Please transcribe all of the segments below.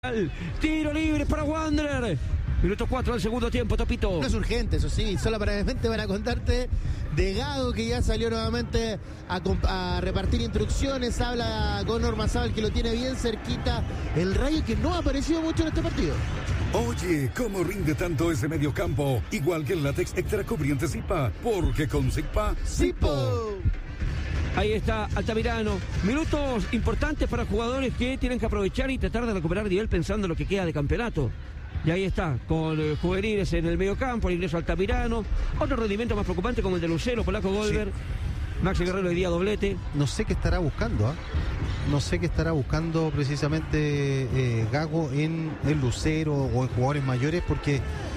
Tiro libre para Wanderer. Minuto 4 del segundo tiempo, Topito. No es urgente, eso sí, solamente para contarte de Gago, que ya salió nuevamente a repartir instrucciones. Habla con Ormazábal, que lo tiene bien cerquita. El Rayo, que no ha aparecido mucho en este partido. Oye, ¿cómo rinde tanto ese mediocampo? Igual que el látex extra cubriente Zipa, porque con Zipa, ¡Zipo! Ahí está Altamirano. Minutos importantes para jugadores que tienen que aprovechar y tratar de recuperar nivel pensando en lo que queda de campeonato. Y ahí está, con juveniles en el mediocampo, el ingreso Altamirano. Otro rendimiento más preocupante como el de Lucero, Polaco Golver. Sí. Maxi Guerrero hoy día doblete. No sé qué estará buscando, ¿eh? No sé qué estará buscando precisamente Gago en el Lucero o en jugadores mayores, porque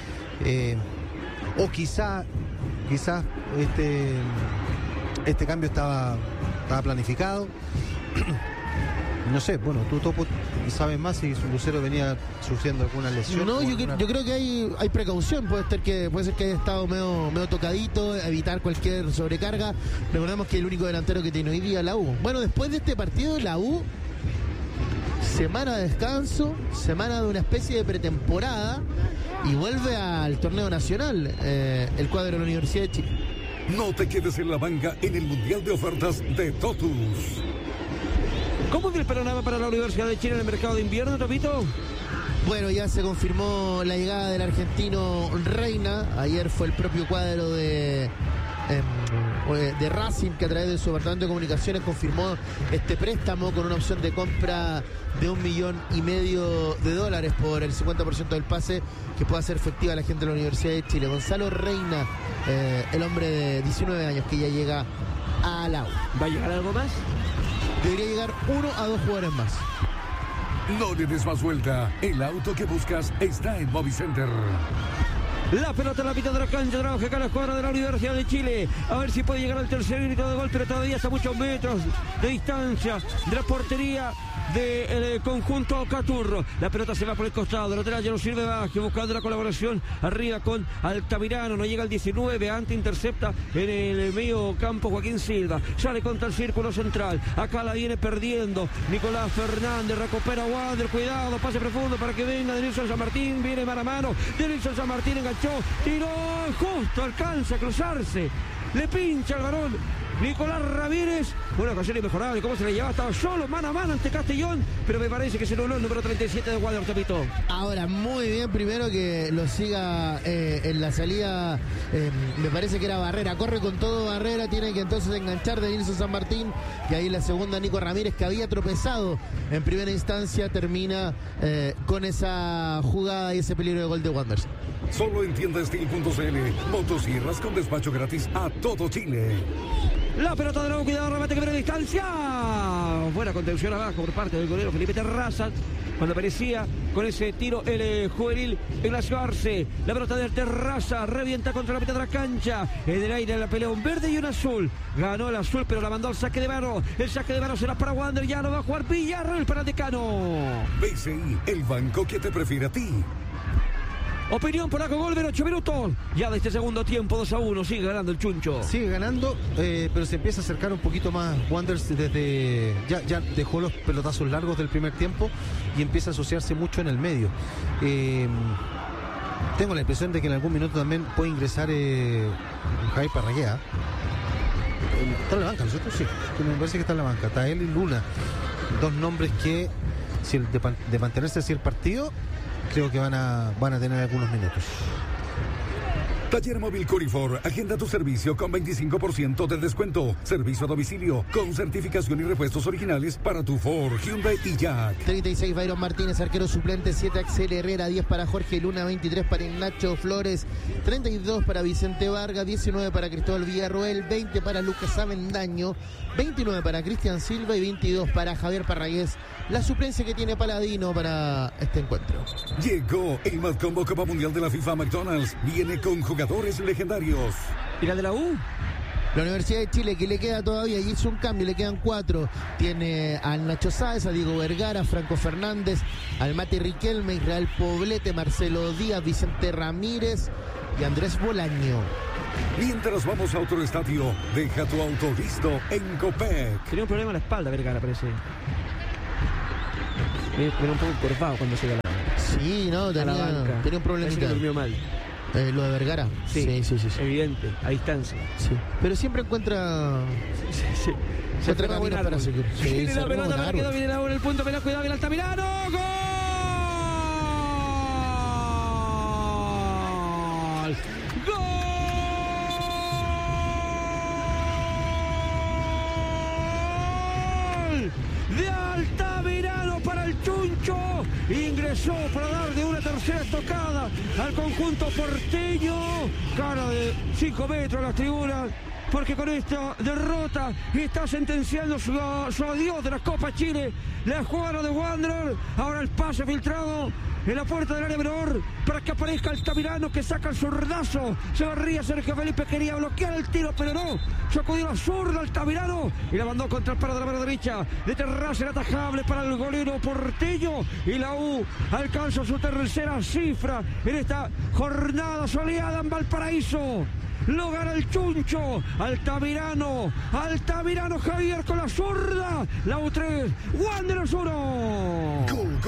o quizás este cambio estaba planificado. No sé, bueno, tú Topo sabes más si su Lucero venía sufriendo alguna lesión. No, yo creo que hay precaución. Puede ser que haya estado medio tocadito, evitar cualquier sobrecarga. Recordemos que el único delantero que tiene hoy día la U. Bueno, después de este partido, la U, semana de descanso, semana de una especie de pretemporada, y vuelve al torneo nacional, el cuadro de la Universidad de Chile. No te quedes en la banca en el Mundial de Ofertas de Totus. ¿Cómo es el panorama para la Universidad de Chile en el mercado de invierno, Topito? Bueno, ya se confirmó la llegada del argentino Reina. Ayer fue el propio cuadro de Racing, que a través de su departamento de comunicaciones confirmó este préstamo con una opción de compra de $1,5 millones por el 50% del pase, que pueda ser efectiva la gente de la Universidad de Chile. Gonzalo Reina, el hombre de 19 años que ya llega a la U. ¿Va a llegar algo más? Debería llegar 1 a 2 jugadores más. No le des más vuelta. El auto que buscas está en Movicenter. La pelota en la mitad de la cancha, trabaja acá la escuadra de la Universidad de Chile. A ver si puede llegar al tercer grito de gol, pero todavía está a muchos metros de distancia de la portería del conjunto Caturro. La pelota se va por el costado, el lateral ya no sirve Vázquez, buscando la colaboración arriba con Altamirano, no llega al 19, ante intercepta en el medio campo Joaquín Silva, sale contra el círculo central, acá la viene perdiendo Nicolás Fernández, recupera Wander, cuidado, pase profundo para que venga Denilson San Martín, viene mano a mano, Denilson San Martín enganchó, tiró, justo alcanza a cruzarse, le pincha al varón Nicolás Ramírez, una ocasión inmejorable, cómo se le llevaba, estaba solo mano a mano ante Castellón, pero me parece que se anuló el número 37 de Wander, Topito. Ahora, muy bien, primero que lo siga en la salida, me parece que era Barrera, corre con todo Barrera, tiene que entonces enganchar de Nilson San Martín, y ahí la segunda Nico Ramírez, que había tropezado en primera instancia, termina con esa jugada y ese peligro de gol de Wanderers. Solo en tiendastil.cl, motosierras con despacho gratis a todo Chile. La pelota de nuevo, cuidado, remate que viene a distancia. Buena contención abajo por parte del golero Felipe Terrazas, cuando aparecía con ese tiro el juvenil Ignacio Arce. La pelota de Terraza revienta contra la mitad de la cancha. En el aire la pelea un verde y un azul. Ganó el azul, pero la mandó al saque de mano. El saque de mano será para Wander. Ya no va a jugar Villarreal para Decano. BCI, el banco que te prefiere a ti. Opinión Polaco Golver, 8 minutos. Ya de este segundo tiempo, 2-1. Sigue ganando el Chuncho. Sigue ganando, pero se empieza a acercar un poquito más Wanderers desde... Ya dejó los pelotazos largos del primer tiempo y empieza a asociarse mucho en el medio. Tengo la impresión de que en algún minuto también puede ingresar Javier Parraguea. Está en la banca, ¿cierto? Sí, me parece que está en la banca. Está él y Luna. Dos nombres que, si de mantenerse así el partido, creo que van a tener algunos minutos. Taller Móvil Corifor, agenda tu servicio con 25% de descuento. Servicio a domicilio con certificación y repuestos originales para tu Ford, Hyundai y Jack. 36 Byron Martínez, arquero suplente. 7 Axel Herrera, 10 para Jorge Luna, 23 para Ignacio Flores, 32 para Vicente Vargas, 19 para Cristóbal Villarroel, 20 para Lucas Avendaño, 29 para Cristian Silva y 22 para Javier Parragués. La suplencia que tiene Paladino para este encuentro. Llegó el Mad Combo Copa Mundial de la FIFA McDonald's. Viene con jugadores legendarios. ¿Y la de la U? La Universidad de Chile, que le queda todavía, y hizo un cambio, le quedan 4. Tiene al Nacho Sáez, a Diego Vergara, a Franco Fernández, al Mati Riquelme, Israel Poblete, Marcelo Díaz, Vicente Ramírez y Andrés Bolaño. Mientras vamos a otro estadio, deja tu auto listo en Copec. Tenía un problema en la espalda, Vergara, parece. Era un poco encorvado cuando se ganaba. Sí, no, tenía un problemita. Durmió mal. Lo de Vergara. Sí. Evidente, a distancia. Sí. Pero siempre encuentra. Se encuentra fue caminos para seguir. Viene la pelota, para que viene la en el punto, pelea, cuidado, viene Altamirano. ¡Gol! ¡Gol! De Altamirano para el Chuncho. Ingresó para dar de una tercera estocada al conjunto porteño. Cara de 5 metros a las tribunas, porque con esta derrota está sentenciando su adiós de la Copa Chile. La jugada de Wanderer. Ahora el pase filtrado en la puerta del área menor para que aparezca Altamirano, que saca el zurdazo. Se barría Sergio Felipe, quería bloquear el tiro, pero no. Sacudió la zurda Altamirano y la mandó contra el palo de la mano derecha. De terraza inatajable para el golero porteño. Y la U alcanza su tercera cifra en esta jornada soleada en Valparaíso. Lo gana el Chuncho. Altamirano Javier con la zurda. La U3, Wanderers 1.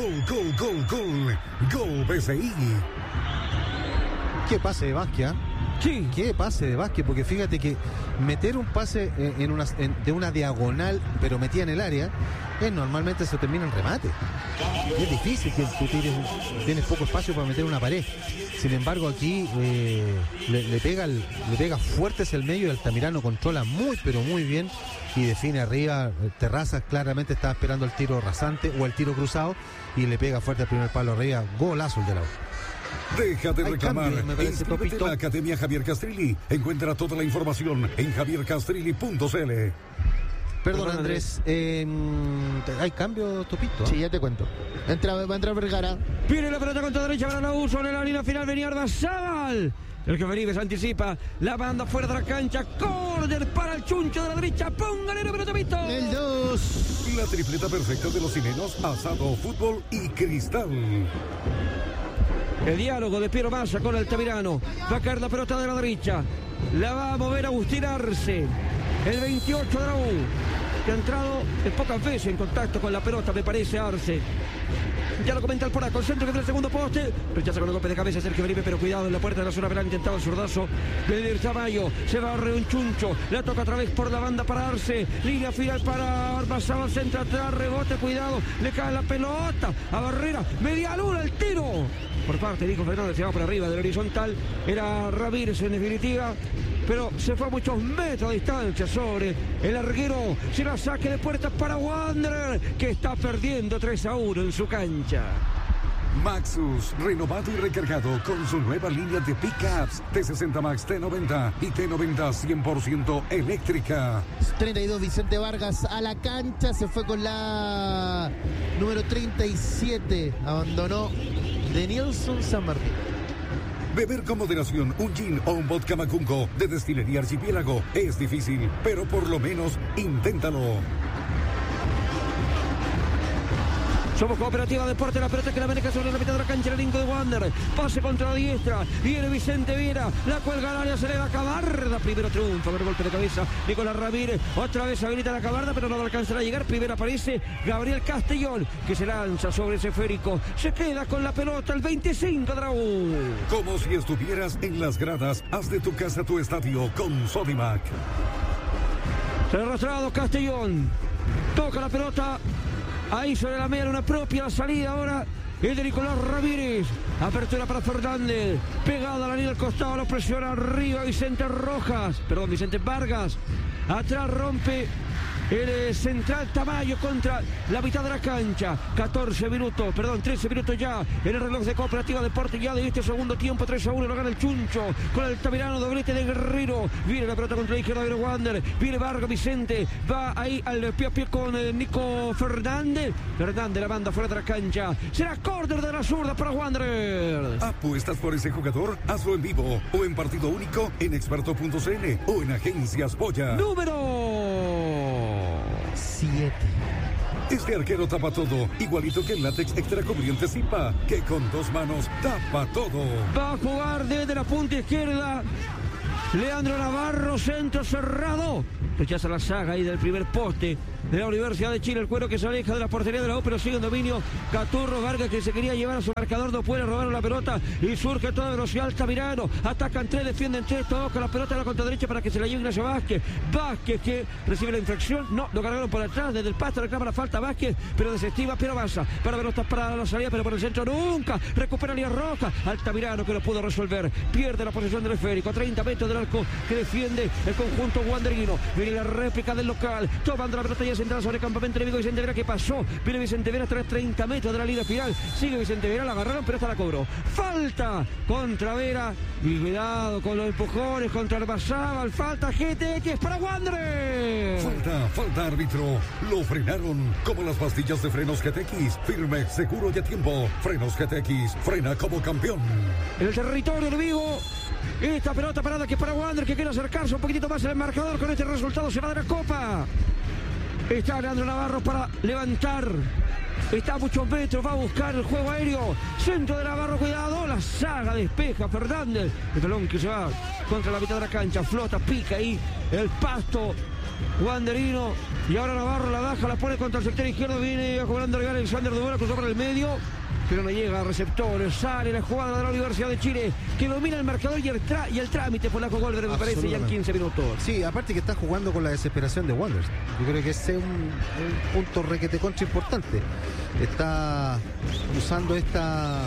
Gol BCI. Qué pase de Vázquez, ¿eh? Sí. Qué pase de Vázquez, porque fíjate que meter un pase de una diagonal, pero metida en el área, normalmente se termina en remate. Es difícil que tú tienes poco espacio para meter una pared. Sin embargo, aquí le pega fuerte hacia el medio y Altamirano controla muy, pero muy bien y define arriba. Terrazas claramente estaba esperando el tiro rasante o el tiro cruzado y le pega fuerte al primer palo arriba. Golazo el de la U. Deja de reclamar. Inscríbete en la Academia Javier Castrilli. Encuentra toda la información en javiercastrilli.cl. Perdón, Andrés. ¿Hay cambio, Topito? Sí, ya te cuento. Va a entrar Vergara. Viene la pelota contra derecha para la U. Sobre la línea final venía Ardazábal. El que Felipe se anticipa. La banda fuera de la cancha. Córner para el Chuncho de la derecha. Póngale la pelota, Topito. El 2. La tripleta perfecta de los chilenos. Asado, fútbol y cristal. El diálogo de Piero Massa con Altamirano. Va a caer la pelota de la derecha. La va a mover Agustín Arce. El 28 de la U, que ha entrado en pocas veces en contacto con la pelota, me parece, Arce. Ya lo comenta el Polaco, el centro que tiene el segundo poste. Rechaza con el golpe de cabeza Sergio Felipe, pero cuidado en la puerta de la zona penal. Intentaba el zurdazo de Tamayo. Se va a un Chuncho. La toca otra vez por la banda para Arce. Línea final para Arbazábal, centro atrás, rebote, cuidado. Le cae la pelota a Barrera. Media luna el tiro. Por parte, dijo Fernández, se va por arriba del horizontal. Era Ramírez en definitiva. Pero se fue a muchos metros de distancia sobre el larguero. Será saque de puerta para Wanderer, que está perdiendo 3-1 en su cancha. Maxus, renovado y recargado con su nueva línea de pickups T60 Max, T90 y T90 100% eléctrica. 32, Vicente Vargas a la cancha, se fue con la número 37, abandonó Denilson San Martín. Beber con moderación un gin o un vodka Macunco de Destilería Archipiélago es difícil, pero por lo menos inténtalo. Somos Cooperativa Deporte, la pelota que la maneja sobre la mitad de la cancha, el elenco de Wander. Pase contra la diestra, viene Vicente Viera, la cuelga al área, se le va a Cabarda. Primero triunfa con el golpe de cabeza Nicolás Ramírez. Otra vez habilita la Cabarda, pero no alcanzará a llegar. Primero aparece Gabriel Castellón, que se lanza sobre ese esférico. Se queda con la pelota el 25 de la U. Como si estuvieras en las gradas, haz de tu casa tu estadio con Sodimac. Se ha arrastrado Castellón. Toca la pelota. Ahí sobre la media, una propia salida ahora. El de Nicolás Ramírez. Apertura para Fernández. Pegada a la línea del costado. Lo presiona arriba Vicente Vargas. Atrás rompe el central Tamayo contra la mitad de la cancha. 13 minutos ya en el reloj de Cooperativa Deporte, ya de este segundo tiempo. 3-1 lo gana el Chuncho con el Altamirano, doblete de Guerrero. Viene la pelota contra la izquierda de Wander. Viene Vargas, Vicente va ahí al pie a pie con Nico Fernández. La banda fuera de la cancha. Será córner de la zurda para Wander. ¿Apuestas por ese jugador? Hazlo en vivo o en partido único en experto.cl o en Agencias Polla. Número 7. Este arquero tapa todo, igualito que el látex extra cubriente Zipa, que con dos manos tapa todo. Va a jugar desde la punta izquierda Leandro Navarro, centro cerrado. Rechaza la saga ahí del primer poste de la Universidad de Chile. El cuero que se aleja de la portería de la U, pero sigue en dominio Caturro Vargas, que se quería llevar a su marcador, no puede robar la pelota y surge a toda velocidad Altamirano. Atacan 3, defienden 3, todos con la pelota a la contra derecha para que se la lleve Ignacio Vázquez. Vázquez que recibe la infracción, no, lo cargaron por atrás, desde el pasto reclama la falta Vázquez, pero desestima, pero avanza para pelotas para la salida, pero por el centro nunca, recupera Elías Rojas. Altamirano que lo pudo resolver, pierde la posesión del esférico, 30 metros del arco que defiende el conjunto wanderino. Viene la réplica del local, tomando la pelota ya centrada sobre el campamento enemigo. Vicente Vera que pasó, viene Vicente Vera hasta 30 metros de la línea final, sigue Vicente Vera, la agarraron pero esta la cobró. Falta contra Vera y cuidado con los empujones contra Arbazábal, falta GTX para Wanderers. Falta árbitro, lo frenaron como las pastillas de frenos GTX, firme, seguro y a tiempo. Frenos GTX, frena como campeón. En el territorio de Vigo, esta pelota parada que es para Wander, que quiere acercarse un poquitito más en el marcador. Con este resultado se va de la Copa. Está Leandro Navarro para levantar. Está a muchos metros, va a buscar el juego aéreo. Centro de Navarro, cuidado, la saga despeja Fernández. El balón que se va contra la mitad de la cancha, flota, pica ahí el pasto wanderino. Y ahora Navarro la baja, la pone contra el sector izquierdo. Viene cobrando el Alexander Dubera, cruzó por el medio, pero no llega a receptores. Sale la jugada de la Universidad de Chile, que domina el marcador y el trámite polaco Golver, me parece, ya en 15 minutos. Sí, aparte que está jugando con la desesperación de Wanderers. Yo creo que ese es un punto requete contra importante. Está usando esta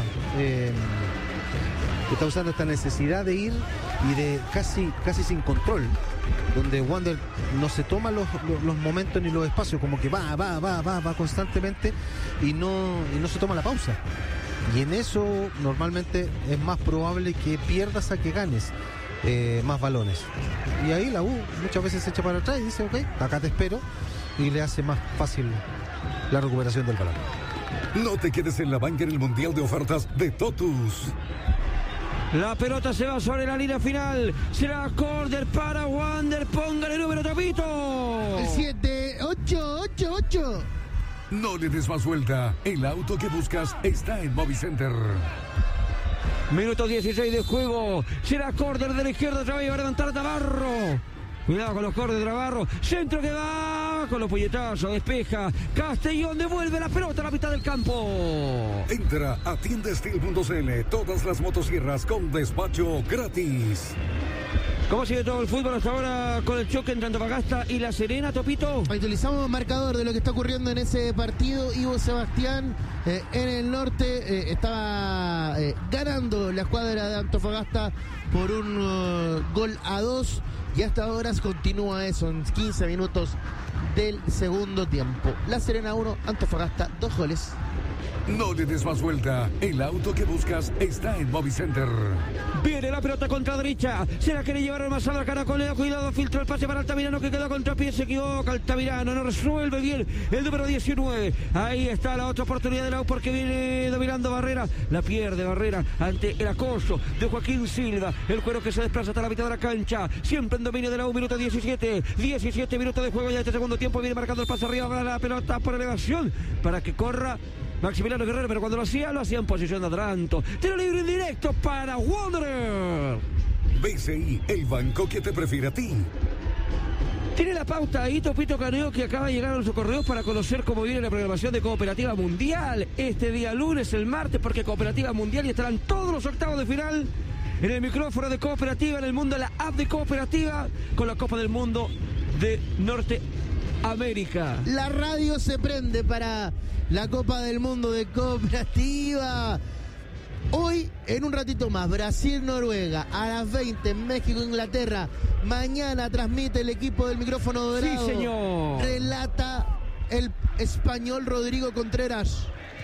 necesidad de ir y de casi sin control, donde Wander no se toma los momentos ni los espacios, como que va constantemente y no se toma la pausa. Y en eso normalmente es más probable que pierdas a que ganes más balones. Y ahí la U muchas veces se echa para atrás y dice, ok, acá te espero, y le hace más fácil la recuperación del balón. No te quedes en la banca en el Mundial de Ofertas de Totus. La pelota se va sobre la línea final. Será córner para Wander. Póngale el número, Topito. El 7, 8. No le des más vuelta. El auto que buscas está en Movicenter. Minuto 16 de juego. Será córner de la izquierda. Otra vez va a levantar Navarro. Cuidado con los corners de Navarro. Centro que va con los puñetazos. Despeja. Castellón devuelve la pelota a la mitad del campo. Entra a tiendasteel.cl. Todas las motosierras con despacho gratis. ¿Cómo sigue todo el fútbol hasta ahora con el choque entre Antofagasta y La Serena, Topito? Actualizamos el marcador de lo que está ocurriendo en ese partido. Ivo Sebastián en el norte estaba ganando la escuadra de Antofagasta por un gol a 2. Y hasta ahora continúa eso en 15 minutos del segundo tiempo. La Serena 1, Antofagasta 2 goles. No le des más vuelta. El auto que buscas está en Movicenter. Viene la pelota contra derecha. Se la quiere llevar más a la Caracolea. Cuidado, filtro el pase para Altamirano, que queda contra pie. Se equivoca Altamirano. No resuelve bien el número 19. Ahí está la otra oportunidad de la U, porque viene dominando Barrera. La pierde Barrera ante el acoso de Joaquín Silva. El cuero que se desplaza hasta la mitad de la cancha. Siempre en dominio de la U. Minuto 17. 17 minutos de juego ya este segundo tiempo. Viene marcando el pase arriba. Va la pelota por elevación para que corra Maximiliano Guerrero, pero cuando lo hacía en posición de adelanto. Tiro libre indirecto para Wanderers. BCI, el banco que te prefiere a ti. Tiene la pauta ahí Topito Caneo, que acaba de llegar a los correos para conocer cómo viene la programación de Cooperativa Mundial este día lunes, el martes, porque Cooperativa Mundial y estarán todos los octavos de final en el micrófono de Cooperativa, en el mundo de la app de Cooperativa, con la Copa del Mundo de Norteamérica. La radio se prende para la Copa del Mundo de Cooperativa. Hoy, en un ratito más, Brasil-Noruega, a las 20, México-Inglaterra. Mañana transmite el equipo del micrófono dorado. Sí, señor. Relata el español Rodrigo Contreras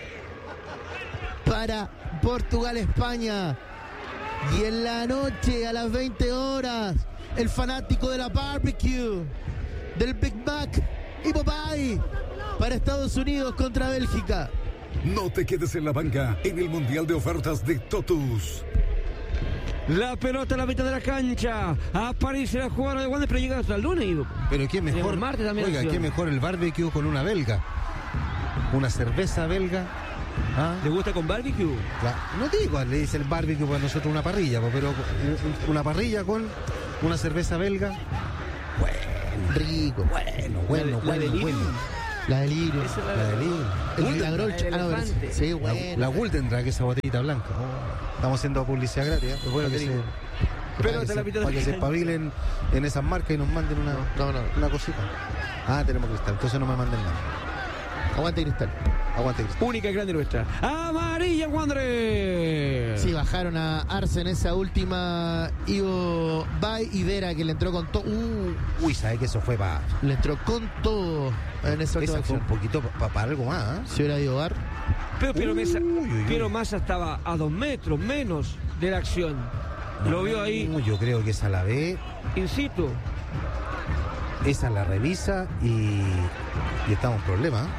para Portugal-España. Y en la noche, a las 20 horas, el fanático de la barbecue, del Big Mac y Popeye, para Estados Unidos contra Bélgica. No te quedes en la banca en el Mundial de Ofertas de Totus. La pelota a la mitad de la cancha. Aparece la jugada de Wander, pero llega hasta el lunes. Pero qué mejor, martes también, oiga, qué mejor el barbecue con una belga. Una cerveza belga. ¿Ah? ¿Le gusta con barbecue? No digo, le dice el barbecue para nosotros una parrilla, pero una parrilla con una cerveza belga. Rico. Bueno. La Delirio. La de Lidl. El Milagrol. elefante. Sí, bueno. La Gull tendrá que esa botellita blanca. Estamos haciendo publicidad gratis. Es bueno que para que se espabilen en esas marcas y nos manden una cosita. Tenemos Cristal, entonces no me manden nada. Aguante Cristal. Única y grande nuestra. Amarilla Wanderers. Sí, bajaron a Arce en esa última. Ivo Bay y Vera, que le entró con todo. ¿Sabe que eso fue para...? Le entró con todo en esa última Esa fue acción. un poquito para algo más, ¿eh? Si hubiera ido Bar. Pero Piero Massa estaba a 2 metros menos de la acción. Lo vio ahí Yo creo que esa la ve, in situ. esa la revisa y estamos en problema, ¿eh?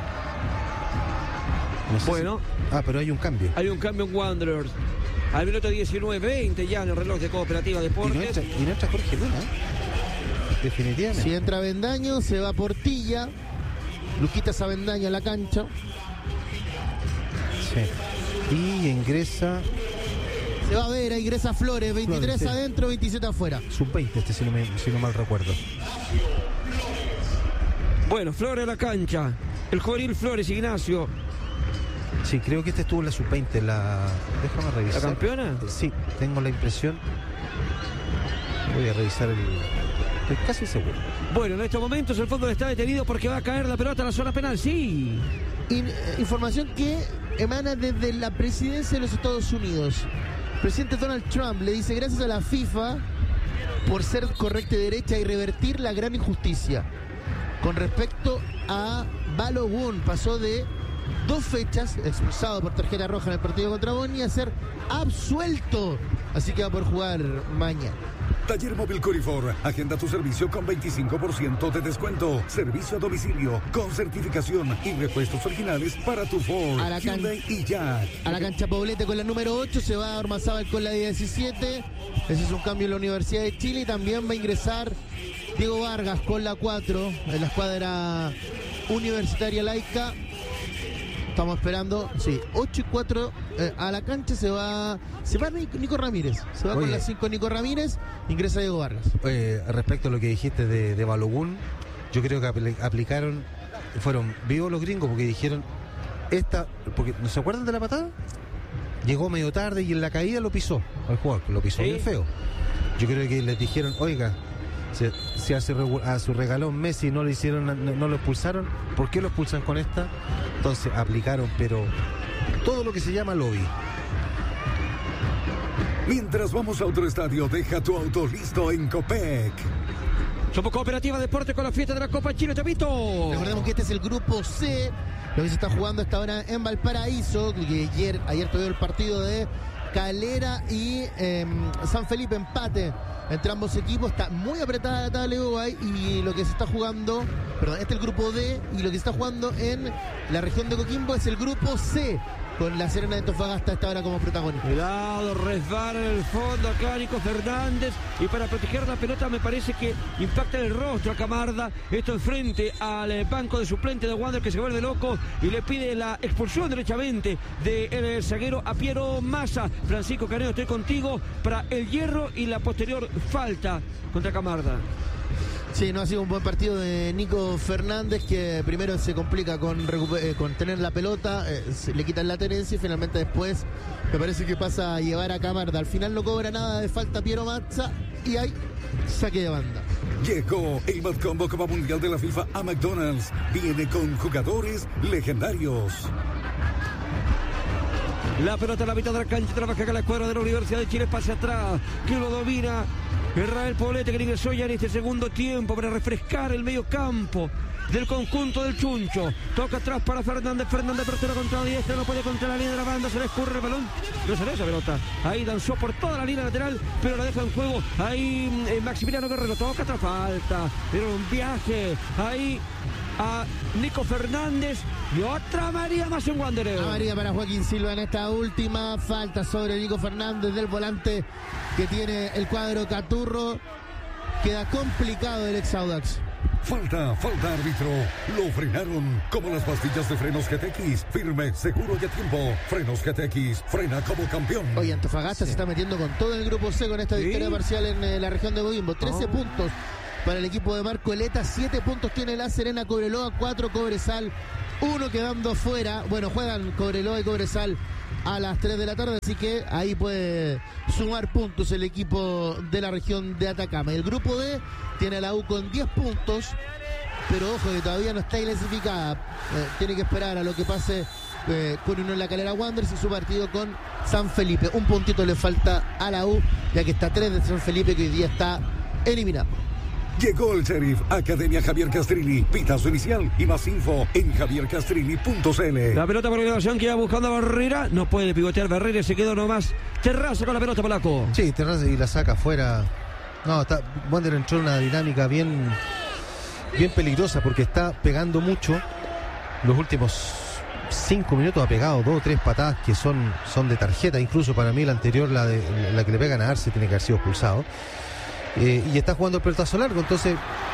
No sé Bueno. pero hay un cambio. Hay un cambio en Wanderers. Al minuto 19-20 ya en el reloj de Cooperativa Y Deportes. no entra Jorge Luna, ¿eh? Definitivamente. Si entra Avendaño, se va Portilla. Luquitas Avendaño a la cancha. Sí. Y ingresa Se va a Vera, ingresa Flores. 23 Flores, sí. adentro, 27 afuera. sub-20, si no mal recuerdo. Bueno, Flores a la cancha. El juvenil Flores, Ignacio. Sí, creo que estuvo en la sub-20. Déjame revisar. ¿La campeona? Sí, tengo la impresión. Voy a revisar estoy casi seguro. Bueno, en estos momentos el fútbol está detenido porque va a caer la pelota a la zona penal. Sí. Información que emana desde la presidencia de los Estados Unidos. El presidente Donald Trump le dice gracias a la FIFA por ser correcta y derecha y revertir la gran injusticia. Con respecto a Balogun, pasó de 2 fechas, expulsado por tarjeta roja en el partido contra Boni, a ser absuelto. Así que va a poder jugar mañana. Taller Móvil Corifor. Agenda tu servicio con 25% de descuento. Servicio a domicilio con certificación y repuestos originales para tu Ford, A la Hyundai y Jack. A la cancha Poblete con la número 8, se va a Ormazábal con la 17. Ese es un cambio en la Universidad de Chile. Y también va a ingresar Diego Vargas con la 4 en la escuadra universitaria laica. Estamos esperando, sí, 8 y 4 a la cancha se va Nico Ramírez. Se va con la 5 Nico Ramírez, ingresa Diego Vargas. Respecto a lo que dijiste de Balogun, yo creo que fueron vivos los gringos porque dijeron porque ¿no se acuerdan de la patada? Llegó medio tarde y en la caída lo pisó al jugador, lo pisó bien feo. Yo creo que les dijeron, oiga, si a su regalón Messi no lo expulsaron, ¿por qué lo expulsan con esta? Entonces aplicaron, pero todo lo que se llama lobby. Mientras vamos a otro estadio, deja tu auto listo en Copec. Somos Cooperativa Deportes con la fiesta de la Copa Chile, Chapito. Recordemos que este es el grupo C, lo que se está jugando hasta ahora en Valparaíso, que ayer tuvieron el partido de Calera y San Felipe, empate entre ambos equipos. Está muy apretada la tabla de Uruguay y lo que se está jugando, este es el grupo D, y lo que se está jugando en la región de Coquimbo es el grupo C, con la Serena de Antofagasta hasta ahora como protagonista. Cuidado, resbala en el fondo acá Nico Fernández, y para proteger la pelota me parece que impacta en el rostro a Camarda. Esto enfrente al banco de suplente de Wander, que se vuelve loco y le pide la expulsión derechamente del zaguero a Piero Massa. Francisco Caneo, estoy contigo para el hierro y la posterior falta contra Camarda. Sí, no ha sido un buen partido de Nico Fernández, que primero se complica con tener la pelota, le quitan la tenencia y finalmente después me parece que pasa a llevar a Camarda. Al final no cobra nada de falta Piero Massa y hay saque de banda. Llegó el Mad Combo Copa Mundial de la FIFA a McDonald's. Viene con jugadores legendarios. La pelota a la mitad de la cancha, trabaja acá la escuadra de la Universidad de Chile, pase atrás, que lo domina Israel Poblete, que ingresó ya en este segundo tiempo para refrescar el medio campo del conjunto del Chuncho. Toca atrás para Fernández, apertura contra la diestra, no puede contra la línea de la banda, se le escurre el balón, no sale esa pelota. Ahí danzó por toda la línea lateral, pero la deja en juego. Ahí Maximiliano Guerrero toca otra falta, pero un viaje ahí a Nico Fernández y otra María más en Wanderers. María para Joaquín Silva en esta última falta sobre Nico Fernández, del volante que tiene el cuadro Caturro. Queda complicado el ex Audax. Falta árbitro. Lo frenaron como las pastillas de frenos GTX. Firme, seguro y a tiempo. Frenos GTX, frena como campeón. Oye, Antofagasta se está metiendo con todo el grupo C con esta victoria parcial en la región de Coquimbo. 13 puntos para el equipo de Marco Eleta. 7 puntos tiene La Serena, Cobreloa 4, Cobresal 1, quedando fuera. Bueno, juegan Cobreloa y Cobresal a las 3 de la tarde, así que ahí puede sumar puntos el equipo de la región de Atacama. El grupo D tiene a la U con 10 puntos, pero ojo que todavía no está clasificada. Tiene que esperar a lo que pase con Unión La Calera Wanderers y su partido con San Felipe. Un puntito le falta a la U, ya que está 3 de San Felipe, que hoy día está eliminado. Llegó el Sheriff, Academia Javier Castrilli. Pitazo inicial y más info en javiercastrilli.cl. La pelota por elevación que va buscando a Barrera. No puede pivotear Barrera, se quedó nomás Terraza con la pelota, polaco. Sí, Terraza y la saca afuera. No, Wander entró en una dinámica bien peligrosa porque está pegando mucho. Los últimos 5 minutos ha pegado 2 o 3 patadas que son de tarjeta. Incluso para mí la anterior, la que le pegan a Arce, tiene que haber sido expulsado. Y está jugando el pelotazo largo, entonces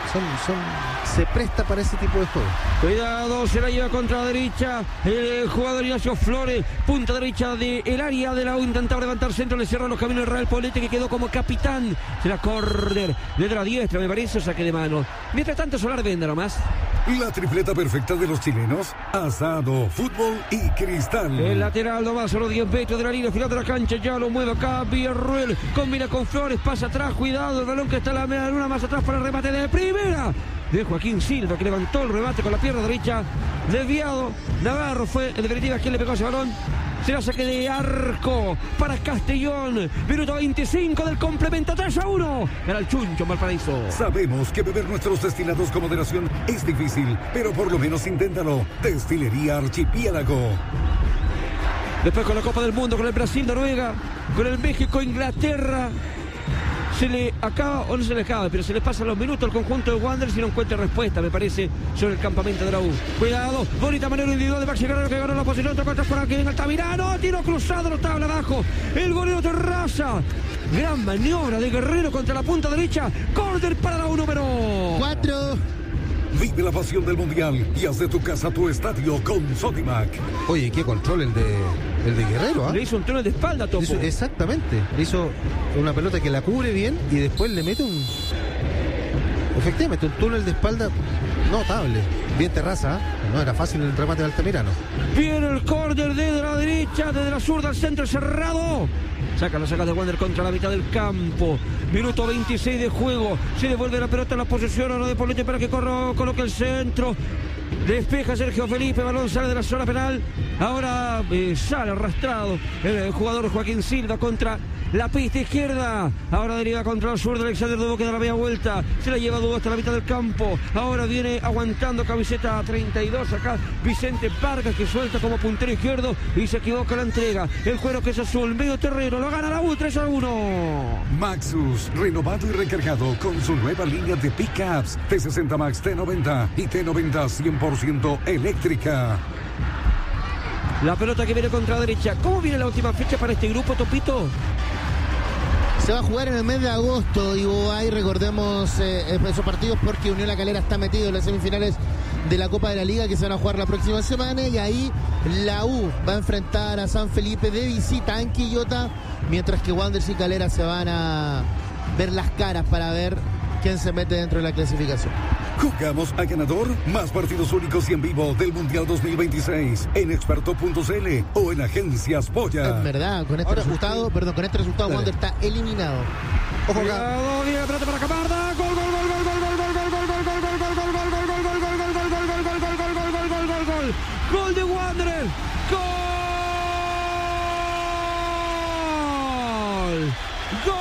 se presta para ese tipo de juego. Cuidado, se la lleva contra la derecha el jugador Ignacio Flores, punta derecha del área de la U, intentaba levantar centro, le cerró los caminos Real Polete, que quedó como capitán. Será córner desde la diestra, me parece, saque de mano. Mientras tanto, Solar vende nomás. La tripleta perfecta de los chilenos: asado, fútbol y cristal. El lateral nomás, solo 10 metros de la línea, final de la cancha, ya lo mueve acá Villarruel, combina con Flores, pasa atrás, cuidado, el balón que está en la media luna, más atrás para el remate de primera de Joaquín Silva, que levantó el remate con la pierna derecha, desviado. Navarro fue en definitiva quien le pegó ese balón. Será saque de arco para Castellón. Minuto 25 del complemento, 3-1. Era el Chuncho en Valparaíso. Sabemos que beber nuestros destilados con moderación es difícil, pero por lo menos inténtalo. Destilería Archipiélago. Después con la Copa del Mundo, con el Brasil, Noruega, con el México, Inglaterra. Se le acaba, o no se le acaba, pero se le pasan los minutos al conjunto de Wanderers y no encuentra respuesta, me parece, sobre el campamento de la U. Cuidado, bonita manera individual de Maxi Guerrero, que ganó la posición, otro contra por aquí en Altamirano, tiro cruzado, no tabla abajo, el golero Terraza. Gran maniobra de Guerrero contra la punta derecha, córner para la U número 4. Vive la pasión del Mundial y haz de tu casa tu estadio con Sodimac. Oye, qué control el de Guerrero, ¿ah? Le hizo un túnel de espalda, Topo. Exactamente. Le hizo una pelota que la cubre bien y después le mete efectivamente, un túnel de espalda notable. Bien Terraza, no era fácil el remate de Altamirano. Viene el córner desde la derecha, desde la zurda al centro cerrado. Saca de Wander contra la mitad del campo. Minuto 26 de juego. Se devuelve la pelota en la posesión ahora de Polete para que coloque el centro. Despeja Sergio Felipe, balón sale de la zona penal. Ahora sale arrastrado el jugador Joaquín Silva contra la pista izquierda. Ahora deriva contra el sur de Alexander Dubo, que da la media vuelta. Se la lleva Dubo hasta la mitad del campo. Ahora viene aguantando camiseta 32 acá Vicente Vargas, que suelta como puntero izquierdo y se equivoca la entrega. El cuero que es azul, medio terreno, lo gana la U, 3-1. Maxus, renovado y recargado con su nueva línea de pickups T60 Max, T90 y T90 100% eléctrica. La pelota que viene contra la derecha. ¿Cómo viene la última fecha para este grupo, Topito? Se va a jugar en el mes de agosto, y ahí recordemos esos partidos, porque Unión La Calera está metido en las semifinales de la Copa de la Liga, que se van a jugar la próxima semana, y ahí la U va a enfrentar a San Felipe de visita en Quillota, mientras que Wanderers y Calera se van a ver las caras para ver quién se mete dentro de la clasificación. Jugamos a ganador, más partidos únicos y en vivo del Mundial 2026 en experto.cl o en Agencias Polla. En verdad, con este resultado, Wander está eliminado. Ojo, viene la pelota para Camarda. Gol, gol, gol, gol, gol, gol, gol, gol, gol, gol, gol, gol, gol, gol, gol, gol, gol, gol, gol, gol de Wanderers. Gol.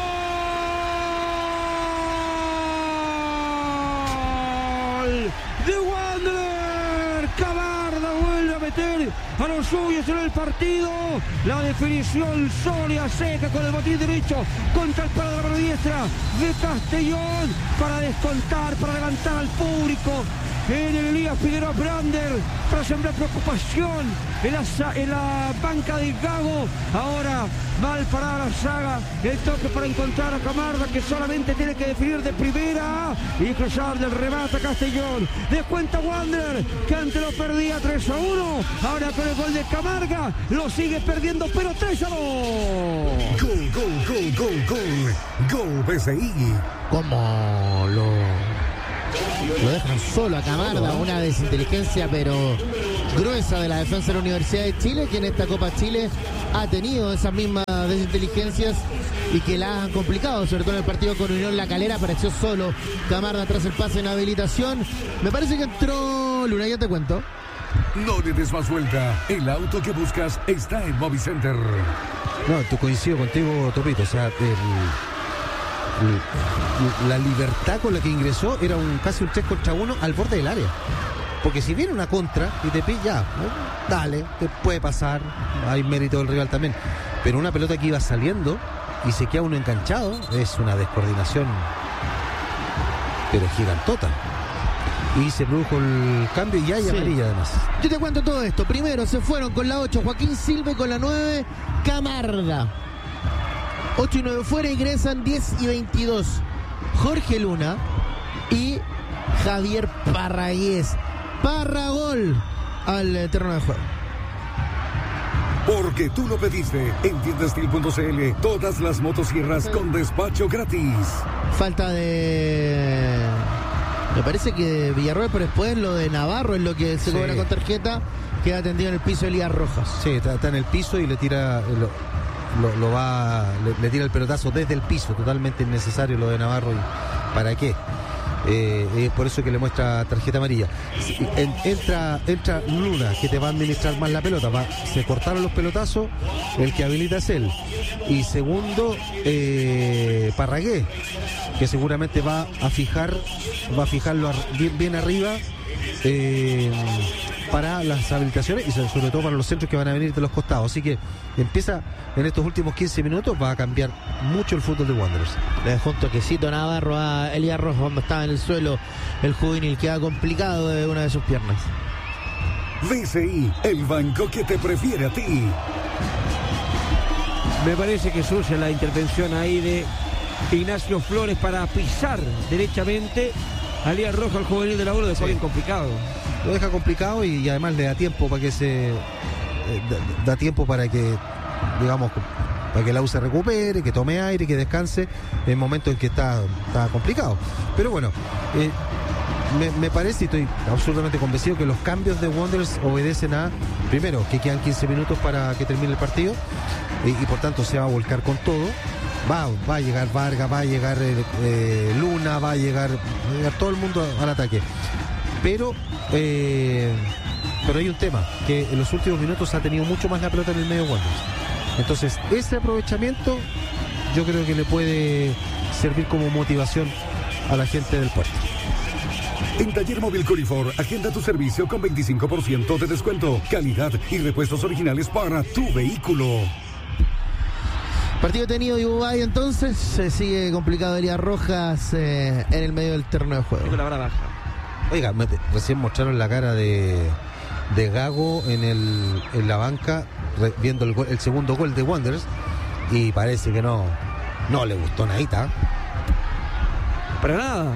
De Wander, Camarda vuelve a meter a los suyos en el partido. La definición sólida, seca con el botín derecho contra el palo de la mano diestra de Castellón para descontar, para levantar al público en el Elías Figueroa Brander, para sembrar preocupación en la banca de Gago. Ahora mal parada la saga, el toque para encontrar a Camarda, que solamente tiene que definir de primera y cruzar del remate a Castellón. Descuenta Wander, que antes lo perdía 3-1, ahora con el gol de Camarga lo sigue perdiendo, pero 3-2. Gol, gol, gol, gol, gol. Gol PSI. ¿Cómo lo Lo dejan solo a Camarda, una desinteligencia pero gruesa de la defensa de la Universidad de Chile, que en esta Copa Chile ha tenido esas mismas desinteligencias y que la han complicado, sobre todo en el partido con Unión La Calera. Apareció solo Camarda tras el pase en habilitación. Me parece que entró Luna, ya te cuento. No le des más vuelta. El auto que buscas está en Movicenter. No, te coincido contigo, Topito. O sea, la libertad con la que ingresó era casi un 3 contra 1 al borde del área. Porque si viene una contra y te pilla, dale, te puede pasar. Hay mérito del rival también. Pero una pelota que iba saliendo y se queda uno enganchado es una descoordinación, pero gigantota. Y se produjo el cambio y hay amarilla además. Yo te cuento todo esto. Primero se fueron con la 8 Joaquín Silva y con la 9 Camarda. 8 y 9 fuera, ingresan 10 y 22 Jorge Luna y Javier Parragués. Parragol al terreno de juego. Porque tú lo pediste. En tiendastil.cl, todas las motosierras con despacho gratis. Falta de... me parece que de Villarroel, pero después lo de Navarro es lo que se cobra con tarjeta. Queda atendido en el piso Elías Rojas. Sí, está en el piso y le tira... le tira el pelotazo desde el piso, totalmente innecesario lo de Navarro. ¿Y para qué? Es por eso que le muestra tarjeta amarilla. Entra Luna, que te va a administrar más la pelota. Se cortaron los pelotazos, el que habilita es él. Y segundo, Parragués, que seguramente va a fijarlo bien arriba para las habilitaciones y sobre todo para los centros que van a venir de los costados. Así que empieza en estos últimos 15 minutos, va a cambiar mucho el fútbol de Wanderers. Le dejó un toquecito Navarro a Elías Rojas cuando estaba en el suelo el juvenil, queda complicado de una de sus piernas. DCI, el banco que te prefiere a ti. Me parece que surge la intervención ahí de Ignacio Flores para pisar derechamente a Elías Rojas, al juvenil de la U. Lo dejó bien complicado. Lo deja complicado y además le da tiempo para que da tiempo para que, digamos, para que la U se recupere, que tome aire, que descanse en momentos en que está complicado. Pero bueno, me parece y estoy absolutamente convencido que los cambios de Wanderers obedecen a, primero, que quedan 15 minutos para que termine el partido y por tanto se va a volcar con todo. Va a llegar Vargas, va a llegar Luna, va a llegar todo el mundo al ataque. Pero hay un tema, que en los últimos minutos ha tenido mucho más la pelota en el medio Wanderers. Entonces, ese aprovechamiento yo creo que le puede servir como motivación a la gente del puerto. En Taller Móvil Corifor, agenda tu servicio con 25% de descuento, calidad y repuestos originales para tu vehículo. Partido tenido de Uruguay, entonces se sigue complicado Elías Rojas en el medio del terreno de juego. Con la vara baja. Oiga, recién mostraron la cara de Gago en la banca viendo el segundo gol de Wanderers y parece que no le gustó nadita. Para nada.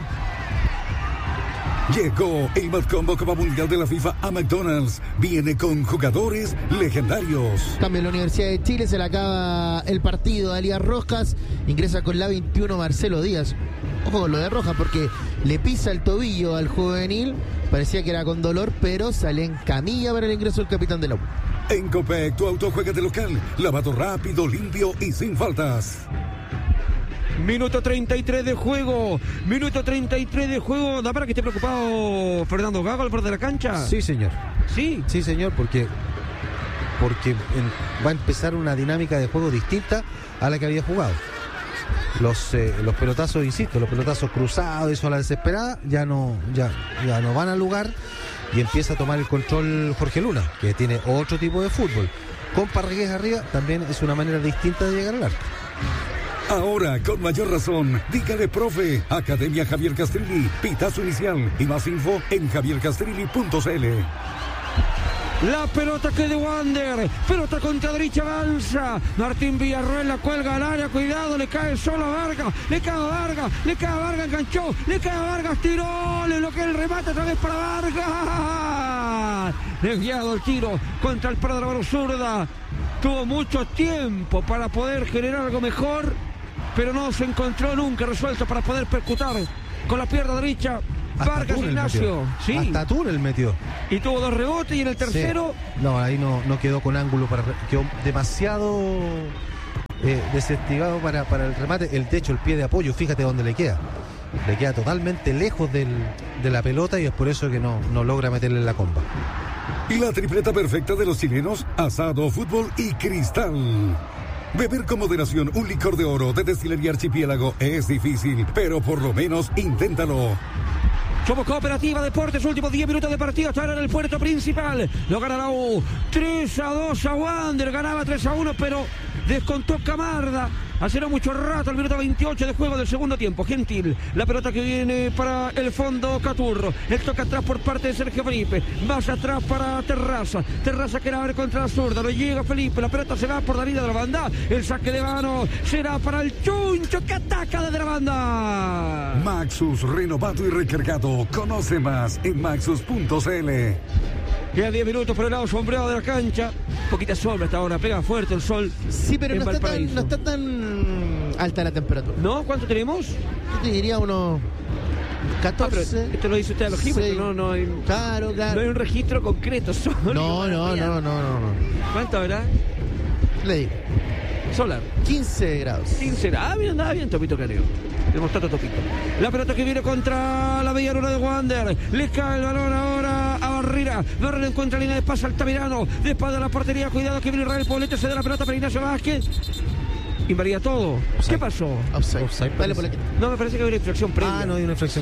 Llegó el Mad Combo Copa Mundial de la FIFA a McDonald's. Viene con jugadores legendarios. Cambio en la Universidad de Chile, se le acaba el partido a Elías Rojas. Ingresa con la 21 Marcelo Díaz. Ojo con lo de Rojas porque le pisa el tobillo al juvenil. Parecía que era con dolor, pero sale en camilla para el ingreso del capitán de la U. En Copec, tu auto juega de local. Lavado rápido, limpio y sin faltas. Minuto 33 de juego. Minuto 33 de juego. ¿Da para que esté preocupado Fernando Gago al borde de la cancha? Sí, señor. Sí. Sí, señor, porque va a empezar una dinámica de juego distinta a la que había jugado. Los pelotazos, insisto, los pelotazos cruzados, eso a la desesperada, ya no van al lugar y empieza a tomar el control Jorge Luna, que tiene otro tipo de fútbol. Con Parragués arriba también es una manera distinta de llegar al arco. Ahora, con mayor razón, dígale profe, Academia Javier Castrilli, pitazo inicial y más info en javiercastrilli.cl. La pelota que de Wander, pelota contra derecha, avanza Martín Villarroel, la cuelga al área, cuidado, le cae solo a Vargas, le cae a Vargas, enganchó, le cae a Vargas, tiró, le bloquea el remate otra vez para Vargas, desviado el tiro contra el palo de la mano zurda, tuvo mucho tiempo para poder generar algo mejor, pero no se encontró nunca resuelto para poder percutar con la pierna derecha Vargas Ignacio. Sí. Hasta túnel metió. Y tuvo 2 rebotes y en el tercero. Sí. No, ahí no quedó con ángulo quedó demasiado desestigado para el remate. De hecho, el pie de apoyo, fíjate dónde le queda. Le queda totalmente lejos de la pelota y es por eso que no logra meterle en la comba. Y la tripleta perfecta de los chilenos: asado, fútbol y cristal. Beber con moderación un licor de oro de Destilería Archipiélago es difícil, pero por lo menos inténtalo. Somos Cooperativa Deportes, últimos 10 minutos de partido, hasta ahora en el puerto principal. Lo gana la U, 3-2 a Wander, ganaba 3-1, pero descontó Camarda. Hace no mucho rato, al minuto 28 de juego del segundo tiempo. Gentil, la pelota que viene para el fondo Caturro. El toque atrás por parte de Sergio Felipe. Más atrás para Terraza. Terraza que la abre contra la zurda. Lo llega Felipe. La pelota se va por la línea de la banda. El saque de mano será para el Chuncho que ataca desde la banda. Maxus, renovado y recargado. Conoce más en maxus.cl. Quedan 10 minutos por el lado sombreado de la cancha. Poquita sombra hasta ahora, pega fuerte el sol. Sí, pero no está tan alta la temperatura. ¿No? ¿Cuánto tenemos? Yo te diría unos 14. Esto lo dice usted a los regímetros, no hay. Claro. No hay un registro concreto. No. ¿Cuánto habrá? Le digo. Solar. 15 grados. 15 grados. Ah, mira, andaba bien Topito Caneo. Tenemos tanto Topito. La pelota que viene contra la Bella Luna de Wander. Le cae el balón ahora a Barrera. Barrera encuentra línea de pase Altamirano. De espalda a la portería. Cuidado que viene Israel Poblete. Se da la pelota para Ignacio Vázquez. Invalida todo. Offside. ¿Qué pasó? Offside. Dale por aquí. No, me parece que hay una infracción previa. Ah, no hay una infracción.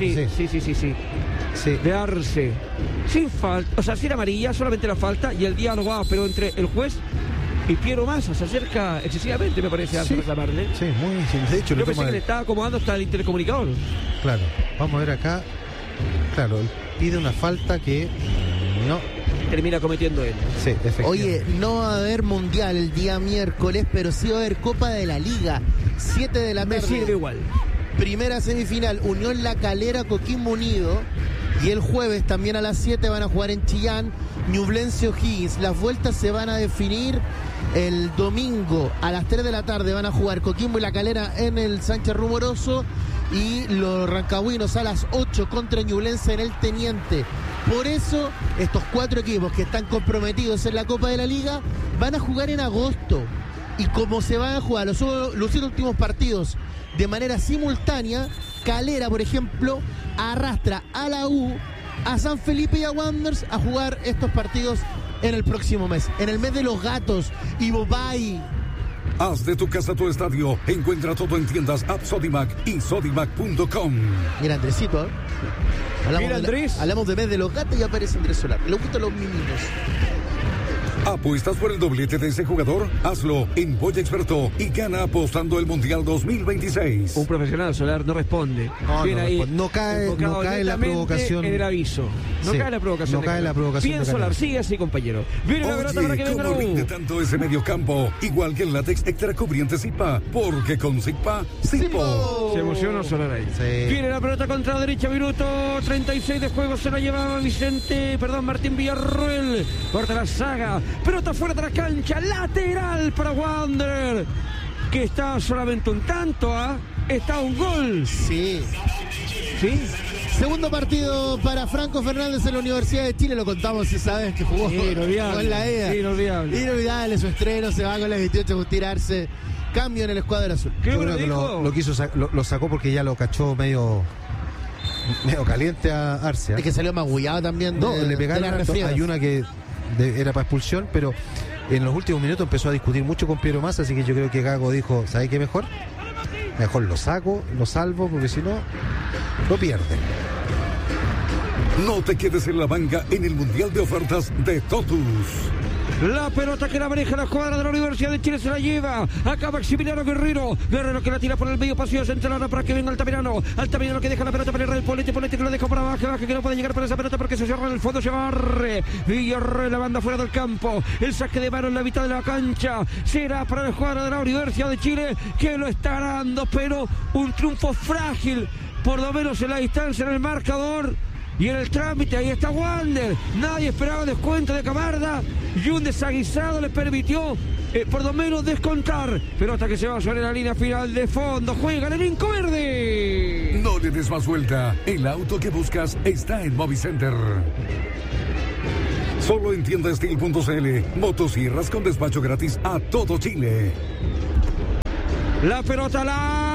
Sí. De Arce. Sin falta. O sea, sin amarilla, solamente la falta. Y el diálogo, pero entre el juez y Piero Massa se acerca excesivamente, me parece, a reclamarle. Sí, muy bien. De hecho, yo pensé que le estaba acomodando hasta el intercomunicador. Claro, vamos a ver acá. Claro, él pide una falta que no termina cometiendo él. Sí, efectivamente. Oye, no va a haber mundial el día miércoles, pero sí va a haber Copa de la Liga. 7 de la tarde. Me sirve igual. Primera semifinal, Unión La Calera, Coquimbo Unido. Y el jueves también a las 7 van a jugar en Chillán, Ñublense O'Higgins. Las vueltas se van a definir el domingo a las 3 de la tarde. Van a jugar Coquimbo y La Calera en el Sánchez Rumoroso. Y los rancagüinos a las 8 contra Ñublense en el Teniente. Por eso, estos 4 equipos que están comprometidos en la Copa de la Liga van a jugar en agosto. Y como se van a jugar los últimos partidos de manera simultánea, Calera, por ejemplo, arrastra a la U, a San Felipe y a Wanderers a jugar estos partidos en el próximo mes, en el mes de los gatos. Y Bobay. Haz de tu casa tu estadio. Encuentra todo en tiendas App Sodimac y sodimac.com. Mira, Andresito, ¿eh? Hablamos de mes de los gatos y aparece Andrés Solar. Le gustan los meninos. ¿Apuestas por el doblete de ese jugador? Hazlo en Boya Experto y gana apostando el Mundial 2026. Un profesional, Solar, no responde. No cae la provocación. En el aviso. No cae la provocación. No cae la provocación. Bien, Solar, sigue así, compañero. Viene la pelota para que venga ¿cómo rinde tanto ese medio campo? Igual que el látex extra cubriente Zipa, porque con Zipa, Zipo. Se emociona Solar ahí. Sí. Viene la pelota contra la derecha, minuto 36 de juego. Se la llevaba Martín Villarroel. Corta la saga. Pelota fuera de la cancha, lateral para Wander, que está solamente un tanto, está un gol. Sí. Segundo partido para Franco Fernández en la Universidad de Chile, lo contamos esa vez que jugó con la EA. Inolvidable su estreno, se va con las 28 a tirarse. Cambio en el escuadro azul. Yo creo que lo sacó porque ya lo cachó medio caliente a Arce. Es que salió magullado también. Le pegaron hay una que era para expulsión, pero en los últimos minutos empezó a discutir mucho con Piero Massa, así que yo creo que Gago dijo, ¿sabe qué mejor? Mejor lo saco, lo salvo, porque si no, lo pierde. No te quedes en la banca en el Mundial de Ofertas de Totus. La pelota que la maneja la escuadra de la Universidad de Chile se la lleva. Acá Maximiliano Guerrero que la tira por el medio pasillo central para que venga Altamirano que deja la pelota para el Polete que lo deja para abajo, que no puede llegar para esa pelota porque se cierra en el fondo, se barre Villarroel, la banda fuera del campo. El saque de mano en la mitad de la cancha será para la escuadra de la Universidad de Chile, que lo está ganando, pero un triunfo frágil, por lo menos en la distancia, en el marcador. Y en el trámite, ahí está Wander. Nadie esperaba descuento de Camarda. Y un desaguisado le permitió, por lo menos, descontar. Pelota que se va sobre la línea final de fondo. Juega el elenco verde. No le des más vuelta. El auto que buscas está en Movicenter. Solo en tiendastil.cl. Motosierras con despacho gratis a todo Chile. La pelota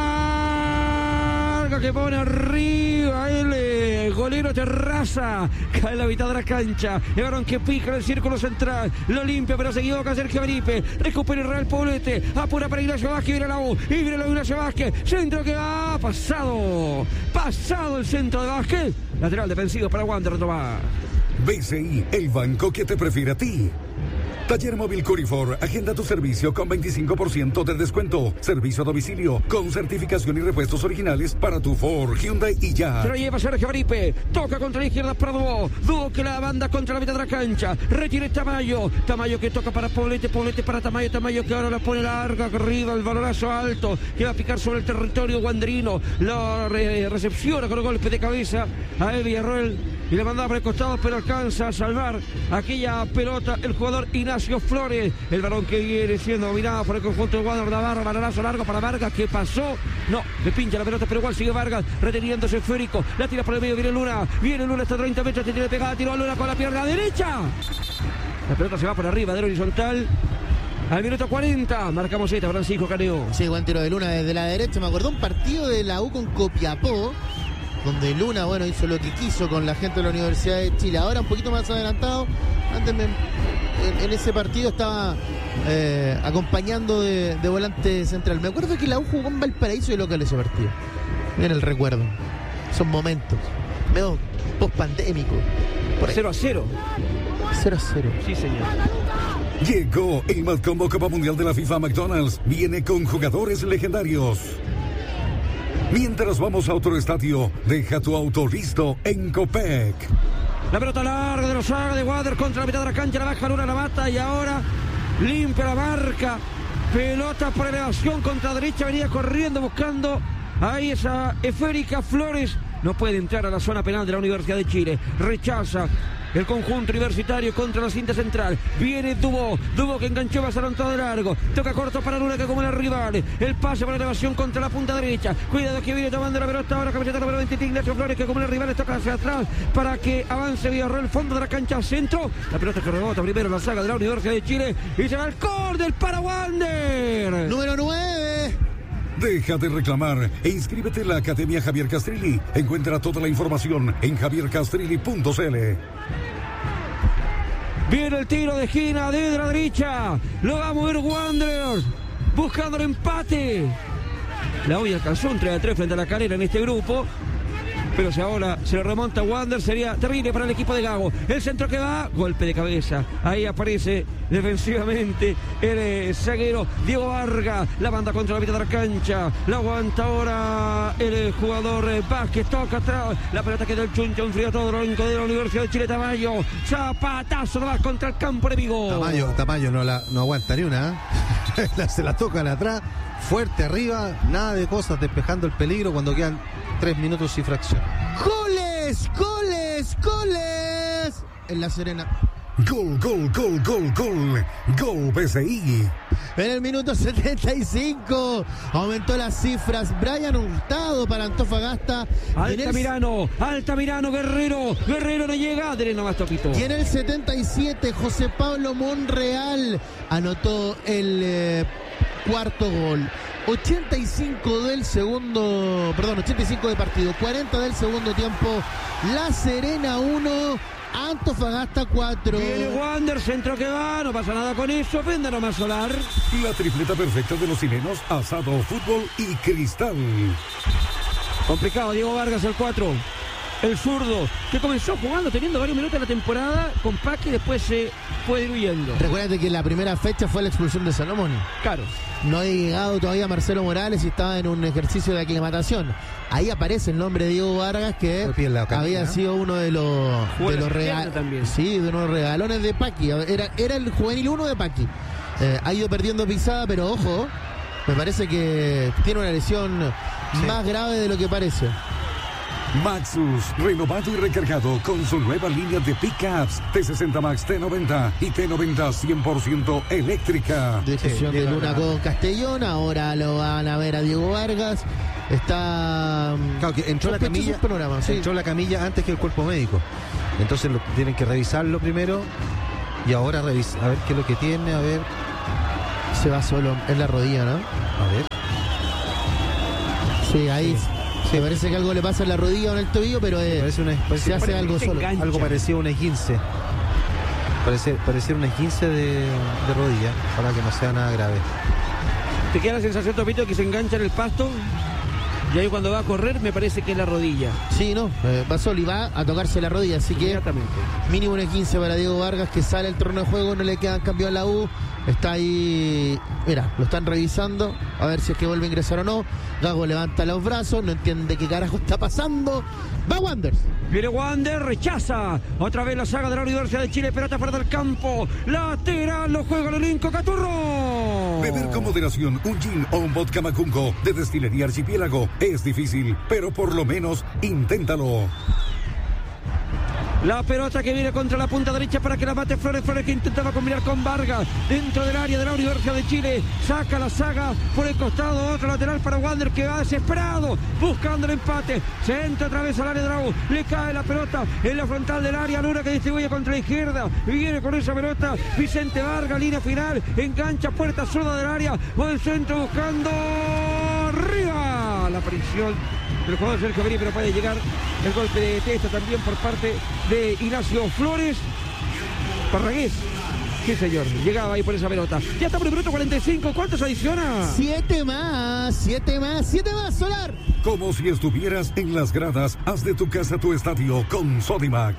larga que pone arriba el golero Terraza. Cae en la mitad de la cancha. El balón que pica en el círculo central. Lo limpia, pero se equivoca Sergio Felipe. Recupera el Real Poblete. Apura para Ignacio Vázquez. Viene la U. Y viene la U Ignacio Vázquez. Centro que va. Pasado el centro de Vázquez. Lateral defensivo para Wander Tomás. BCI, el banco que te prefiere a ti. Taller Móvil Curifor, agenda tu servicio con 25% de descuento. Servicio a domicilio con certificación y repuestos originales para tu Ford, Hyundai y ya. Se lo lleva Sergio Felipe, toca contra la izquierda para Dúo. Dúo que la banda contra la mitad de la cancha. Retire Tamayo. Tamayo que toca para Poblete. Poblete para Tamayo. Tamayo que ahora la pone larga arriba. El balonazo alto que va a picar sobre el territorio guanderino. Lo recepciona con un golpe de cabeza a Evi Villarroel. Y le mandaba por el costado, pero alcanza a salvar aquella pelota el jugador Ignacio Flores. El balón que viene siendo dominado por el conjunto de Guadalajara Navarra. Balonazo largo para Vargas, que pasó. No, le pincha la pelota, pero igual sigue Vargas, reteniéndose esférico. La tira por el medio, viene Luna. Viene Luna hasta 30 metros, se tiene pegada, tiró a Luna con la pierna derecha. La pelota se va por arriba, de horizontal. Al minuto 40, marcamos esta, Francisco Caneo. Sí, buen tiro de Luna desde la derecha. Me acordó un partido de la U con Copiapó, donde Luna, bueno, hizo lo que quiso con la gente de la Universidad de Chile. Ahora un poquito más adelantado. Antes en ese partido estaba acompañando de volante central. Me acuerdo que la U jugó en Valparaíso de local ese partido. Miren el recuerdo. Son momentos medio post-pandémico. 0-0. 0-0. Sí, señor. Llegó el Mad Combo Copa Mundial de la FIFA McDonald's. Viene con jugadores legendarios. Mientras vamos a otro estadio, deja tu auto listo en Copec. La pelota larga de los Saga de Wander contra la mitad de la cancha, la baja Luna, la mata y ahora limpia la marca. Pelota por elevación contra derecha, venía corriendo buscando ahí esa esférica. Flores no puede entrar a la zona penal de la Universidad de Chile. Rechaza el conjunto universitario contra la cinta central. Viene Dubó que enganchó, va a todo de largo. Toca corto para Luna que como el rival. El pase por elevación contra la punta derecha. Cuidado que viene tomando la pelota ahora. Camiseta número 23, Ignacio Flores que como el rival toca hacia atrás para que avance Villarroel, el fondo de la cancha centro. La pelota que rebota primero la saga de la Universidad de Chile. Y se va el córner para Wander. Número 9. Deja de reclamar e inscríbete en la Academia Javier Castrilli. Encuentra toda la información en javiercastrilli.cl. Viene el tiro de esquina de la derecha. Lo va a mover Wanderers buscando el empate. La hoy alcanzó un 3-3 frente a la Calera en este grupo. Pero si ahora se lo remonta Wander, sería terrible para el equipo de Gago. El centro que va, golpe de cabeza. Ahí aparece defensivamente el zaguero Diego Vargas. La banda contra la mitad de la cancha. La aguanta ahora el jugador Vázquez. Toca atrás. La pelota queda el chuncho. Enfría todo el elenco de la Universidad de Chile. Tamayo. Zapatazo nomás contra el campo enemigo. Tamayo no aguanta ni una. Se la tocan atrás. Fuerte arriba. Nada de cosas despejando el peligro cuando quedan 3 minutos y fracción. ¡Goles! En La Serena. Gol BCI. En el minuto 75 aumentó las cifras. Brian Hurtado para Antofagasta. Altamirano, Guerrero no llega, Dele nomás Topito. Y en el 77 José Pablo Monreal anotó el cuarto gol. 85 de partido, 40 del segundo tiempo. La Serena 1, Antofagasta 4. Viene Wander, centro que va, no pasa nada con eso, venda nomás Solar. La tripleta perfecta de los chilenos, Asado, Fútbol y Cristal. Complicado, Diego Vargas el 4. El zurdo, que comenzó jugando, teniendo varios minutos en la temporada con Paqui y después se fue diluyendo. Recuérdate que la primera fecha fue la expulsión de Salomón. Claro. No había llegado todavía Marcelo Morales y estaba en un ejercicio de aclimatación. Ahí aparece el nombre de Diego Vargas, que había sido uno de los regalones. Sí, de unos regalones de Paqui. Era el juvenil 1 de Paqui. Ha ido perdiendo pisada, pero ojo, me parece que tiene una lesión más grave de lo que parece. Maxus, renovado y recargado con su nueva línea de pickups T60 Max, T90 y T90 100% eléctrica. Decisión de Luna con Castellón, ahora lo van a ver a Diego Vargas. Está... Claro, que entró la camilla, programa, sí. entró la camilla antes que el cuerpo médico. Entonces tienen que revisarlo primero y ahora a ver qué es lo que tiene, a ver. Se va solo en la rodilla, ¿no? A ver. Sí, ahí sí. Parece que algo le pasa en la rodilla o en el tobillo, pero se hace algo solo. Engancha. Algo parecido a un esguince. Parecía un esguince de rodilla, para que no sea nada grave. ¿Te queda la sensación, Topito, que se engancha en el pasto? Y ahí cuando va a correr me parece que es la rodilla. Sí, no, va solo y va a tocarse la rodilla, así que Inmediatamente. mínimo un 15 para Diego Vargas, que sale el torneo de juego, no le quedan cambios a la U. Está ahí, mira, lo están revisando, a ver si es que vuelve a ingresar o no. Gago levanta los brazos, no entiende qué carajo está pasando. Va Wanderers. Viene Wander, rechaza. Otra vez la saga de la Universidad de Chile, pelota fuera del campo. Lateral, lo juega el elenco Caturro. Beber con moderación un gin o un vodka Macunco de Destilería Archipiélago es difícil, pero por lo menos inténtalo. La pelota que viene contra la punta derecha para que la mate Flores. Flores que intentaba combinar con Vargas dentro del área de la Universidad de Chile. Saca la saga por el costado. Otro lateral para Wander que va desesperado buscando el empate. Se entra otra vez al área de la U. Le cae la pelota en la frontal del área. Luna que distribuye contra la izquierda. Viene con esa pelota Vicente Vargas. Línea final. Engancha puerta zurda del área. Va el centro buscando arriba. La aparición del jugador Sergio Beni, pero puede llegar el golpe de testa también por parte de Ignacio Flores. Parragués, sí señor, llegaba ahí por esa pelota. Ya está por el minuto 45, ¿cuántos adiciona? 7 más, Solar. Como si estuvieras en las gradas, haz de tu casa tu estadio con Sodimac.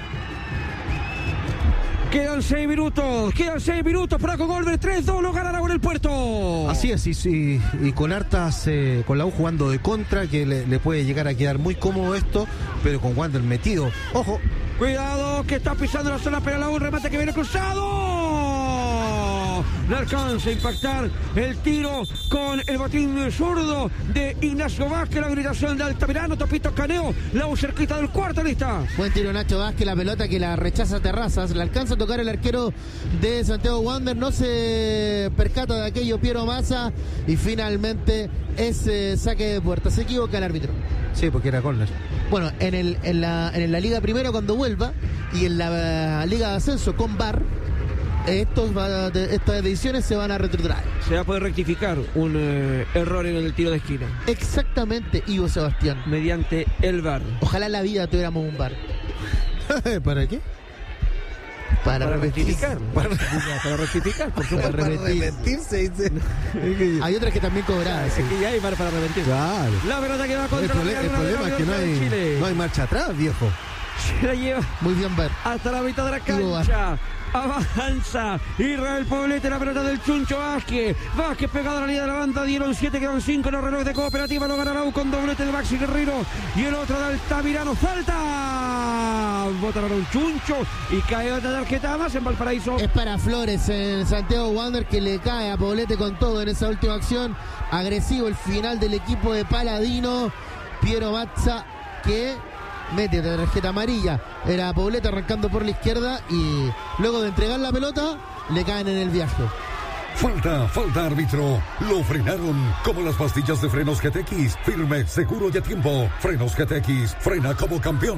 Quedan 6 minutos para Golver, 3-2, lo ganará con el Puerto. Así es, y con hartas, con la U jugando de contra, que le puede llegar a quedar muy cómodo esto, pero con Wander metido. ¡Ojo! Cuidado, que está pisando la zona, pero la U remate que viene cruzado. No alcanza a impactar el tiro con el botín zurdo de Ignacio Vázquez. La habilitación de Altamirano, Topito Caneo. La U cerquita del cuarto, lista. Buen tiro Nacho Vázquez, la pelota que la rechaza Terrazas. La alcanza a tocar el arquero de Santiago Wander. No se percata de aquello Piero Massa. Y finalmente ese saque de puerta. Se equivoca el árbitro. Sí, porque era córner. Bueno, en la Liga Primero cuando vuelva y en la Liga de Ascenso con VAR, estas ediciones se van a retrotraer. Se va a poder rectificar un error en el tiro de esquina. Exactamente, Ivo Sebastián. Mediante el VAR. Ojalá la vida tuviéramos un VAR. ¿Para qué? Para rectificar. Para rectificar, por supuesto. Para arrepentirse, dice. Hay otras que también cobradas. Es que ya hay VAR para arrepentirse. Claro. La pelota que va contra el problema es que no hay marcha atrás, viejo. Se la lleva. Muy bien, VAR. Hasta la mitad de la cancha. Avanza Israel Poblete, la pelota del Chuncho Vázquez. Vázquez pegado a la línea de la banda. Dieron 7, quedan 5 en los relojes de Cooperativa. Lo gana la U con doblete de Maxi Guerrero. Y el otro de Altamirano. Falta. Botaron a un Chuncho. Y cae otra tarjeta más en Valparaíso. Es para Flores en Santiago Wander, que le cae a Poblete con todo en esa última acción. Agresivo el final del equipo de Paladino. Piero Mazza que mete la tarjeta amarilla. Era Poblete arrancando por la izquierda y luego de entregar la pelota le caen en el viaje. Falta árbitro. Lo frenaron como las pastillas de frenos GTX. Firme, seguro y a tiempo. Frenos GTX, frena como campeón.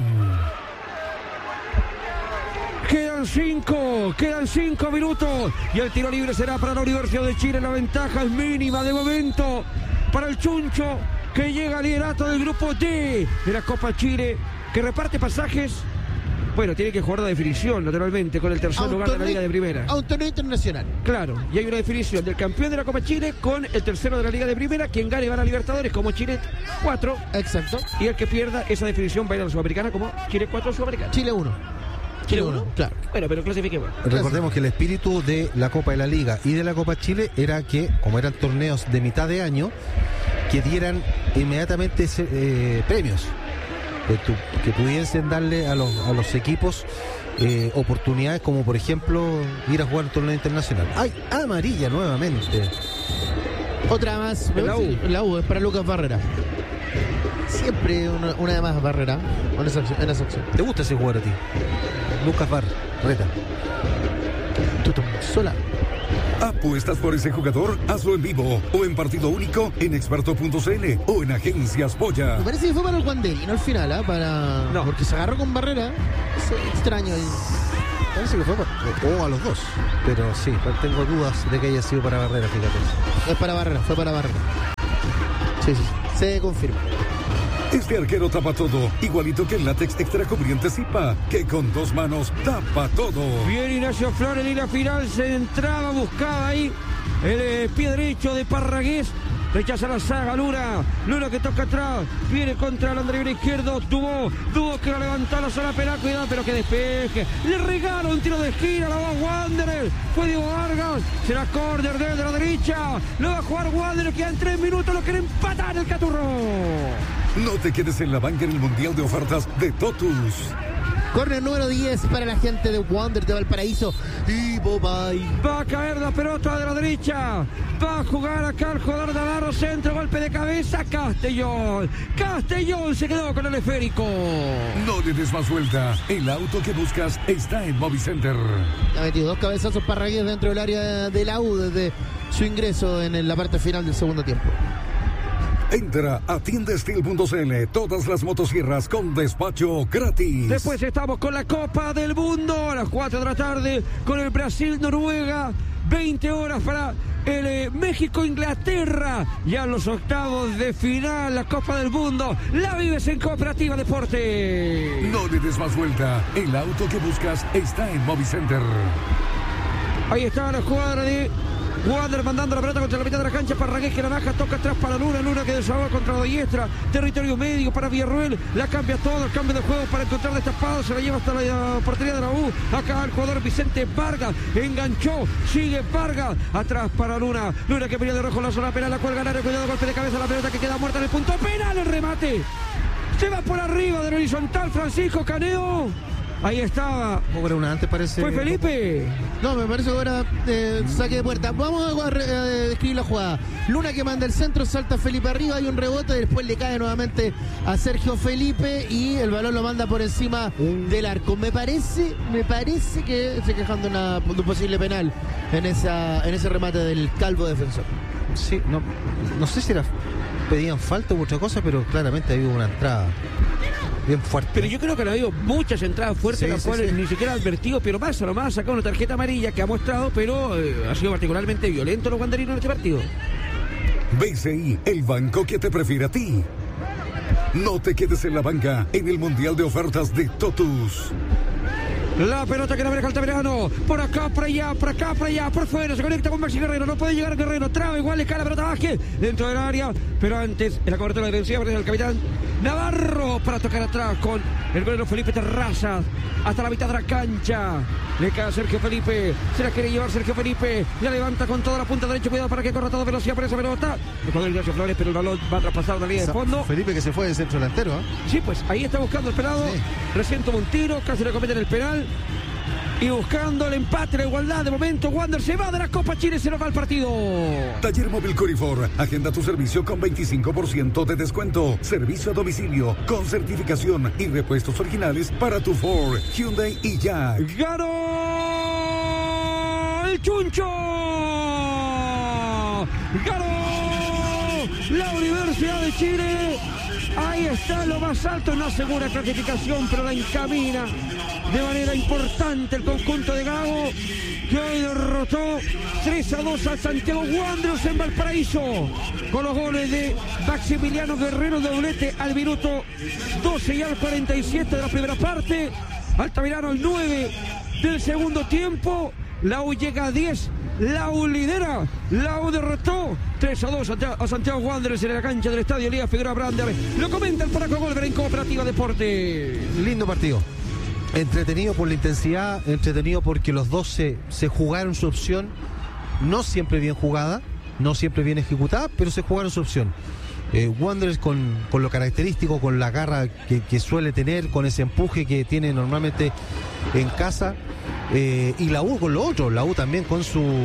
Quedan 5 minutos y el tiro libre será para la Universidad de Chile. La ventaja es mínima de momento para el Chuncho, que llega al liderato del grupo D de la Copa Chile, que reparte pasajes. Bueno, tiene que jugar la definición, naturalmente, con el tercer lugar de la Liga de Primera. A un torneo internacional. Claro, y hay una definición del campeón de la Copa Chile con el tercero de la Liga de Primera. Quien gane va a la Libertadores como Chile 4. Exacto. Y el que pierda esa definición va a ir a la Sudamericana como Chile 4 Sudamericana. Chile 1. Chile 1, claro. Bueno, pero clasifiquemos. Recordemos que el espíritu de la Copa de la Liga y de la Copa Chile era que, como eran torneos de mitad de año, que dieran inmediatamente premios, que pudiesen darle a los equipos oportunidades, como por ejemplo ir a jugar un torneo internacional. ¡Ay, amarilla nuevamente! Otra más. La U. La U es para Lucas Barrera. Siempre una de más Barrera en esa acción. ¿Te gusta ese jugador a ti? Lucas Barreta. Tutum, sola. ¿Apuestas por ese jugador? Hazlo en vivo o en partido único en experto.cl o en Agencias Polla. Me parece que fue para el Wanderino al final, No. porque se agarró con Barrera. Es extraño. Parece que fue o a los dos. Pero sí, tengo dudas de que haya sido para Barrera, fíjate. Es para Barrera, fue para Barrera. Sí, se confirma. Este arquero tapa todo, igualito que el látex extra cubriente Zipa, que con 2 manos tapa todo. Bien Ignacio Flores y la final se entraba, buscaba ahí el pie derecho de Parragués. Rechaza la saga Luna que toca atrás, viene contra el andrivero izquierdo, Dubó que va a levantar la zona penal, cuidado, pero que despeje, le regala un tiro de esquina, la va Wanderers, fue Diego Vargas, será córner desde la derecha, lo va a jugar Wanderers, quedan 3 minutos, lo quiere empatar el Caturro. No te quedes en la banca en el Mundial de Ofertas de Totus. Corner número 10 para la gente de Wander de Valparaíso. Y Bobay. Va a caer la pelota de la derecha. Va a jugar acá el jugador Navarro. Centro, golpe de cabeza. Castellón se quedó con el esférico. No le des más vuelta. El auto que buscas está en Movicenter. Ha metido 2 cabezazos Parragués dentro del área de la U desde su ingreso en la parte final del segundo tiempo. Entra a tiendestil.cl, todas las motosierras con despacho gratis. Después estamos con la Copa del Mundo a las 4 de la tarde con el Brasil-Noruega. 20 horas para el México-Inglaterra. Ya en los octavos de final, la Copa del Mundo. La vives en Cooperativa Deporte. No le des más vuelta. El auto que buscas está en Movicenter. Ahí está la jugada de Wander mandando la pelota contra la mitad de la cancha. Parragués que la baja, toca atrás para Luna que desahoga contra la diestra. Territorio medio para Villarruel. La cambia todo, el cambio de juego para encontrar destapado. Se la lleva hasta la portería de la U. Acá el jugador Vicente Vargas enganchó. Sigue Vargas. Atrás para Luna que venía de rojo la zona penal. La cuelga al área. Cuidado, golpe de cabeza. La pelota que queda muerta en el punto penal. El remate. Se va por arriba del horizontal Francisco Caneo. Ahí estaba. Una antes parece. ¿Fue Felipe? No, me parece que ahora saque de puerta. Vamos a describir la jugada. Luna que manda el centro, salta Felipe arriba, hay un rebote, después le cae nuevamente a Sergio Felipe y el balón lo manda por encima del arco. Me parece que se quejando de un posible penal en ese remate del calvo defensor. Sí, no sé si pedían falta u otra cosa, pero claramente ha habido una entrada bien fuerte. Pero yo creo que ha habido muchas entradas fuertes, las cuales ni siquiera ha advertido, pero pasa nomás, sacado una tarjeta amarilla que ha mostrado, pero ha sido particularmente violento los guanderinos en este partido. BCI, el banco que te prefiere a ti. No te quedes en la banca en el Mundial de Ofertas de Totus. La pelota que la maneja Altamirano. Por acá, por allá, por fuera. Se conecta con Maxi Guerrero. No puede llegar a Guerrero. Traba, igual le cae la pelota Vázquez dentro del área. Pero antes, en la cobertura defensiva, el capitán Navarro para tocar atrás con el golero Felipe Terrazas. Hasta la mitad de la cancha. Le cae a Sergio Felipe. Se la quiere llevar Sergio Felipe. La levanta con toda la punta derecha. Cuidado para que corra toda velocidad por esa pelota. El jugador Ignacio Flores, pero el balón va a traspasar la línea de fondo. Felipe que se fue de centro delantero. Sí, pues ahí está buscando el pelado. Sí. Recién tomó un tiro, casi le cometen el penal. Y buscando el empate, la igualdad. De momento, Wander se va de la Copa Chile, se nos va el partido. Taller Móvil Corifor. Agenda tu servicio con 25% de descuento. Servicio a domicilio, con certificación y repuestos originales para tu Ford, Hyundai y Jack. ¡Ganó el Chuncho! ¡Ganó la Universidad de Chile! Ahí está lo más alto en la segunda clasificación, pero la encamina de manera importante el conjunto de Gago, que hoy derrotó 3-2 al Santiago Wanderers en Valparaíso, con los goles de Maximiliano Guerrero, doblete al minuto 12 y al 47 de la primera parte, Altamirano al 9 del segundo tiempo. La U llega a 10. La U lidera. La U derrotó 3-2 a Santiago Wanderers en la cancha del estadio Elías Figueroa Brander. Lo comenta el Paraco Golver en Cooperativa Deporte. Lindo partido. Entretenido por la intensidad, entretenido porque los dos se jugaron su opción. No siempre bien jugada, no siempre bien ejecutada, pero se jugaron su opción. Wanderers con lo característico, con la garra que suele tener, con ese empuje que tiene normalmente en casa. y la U con lo otro, la U también con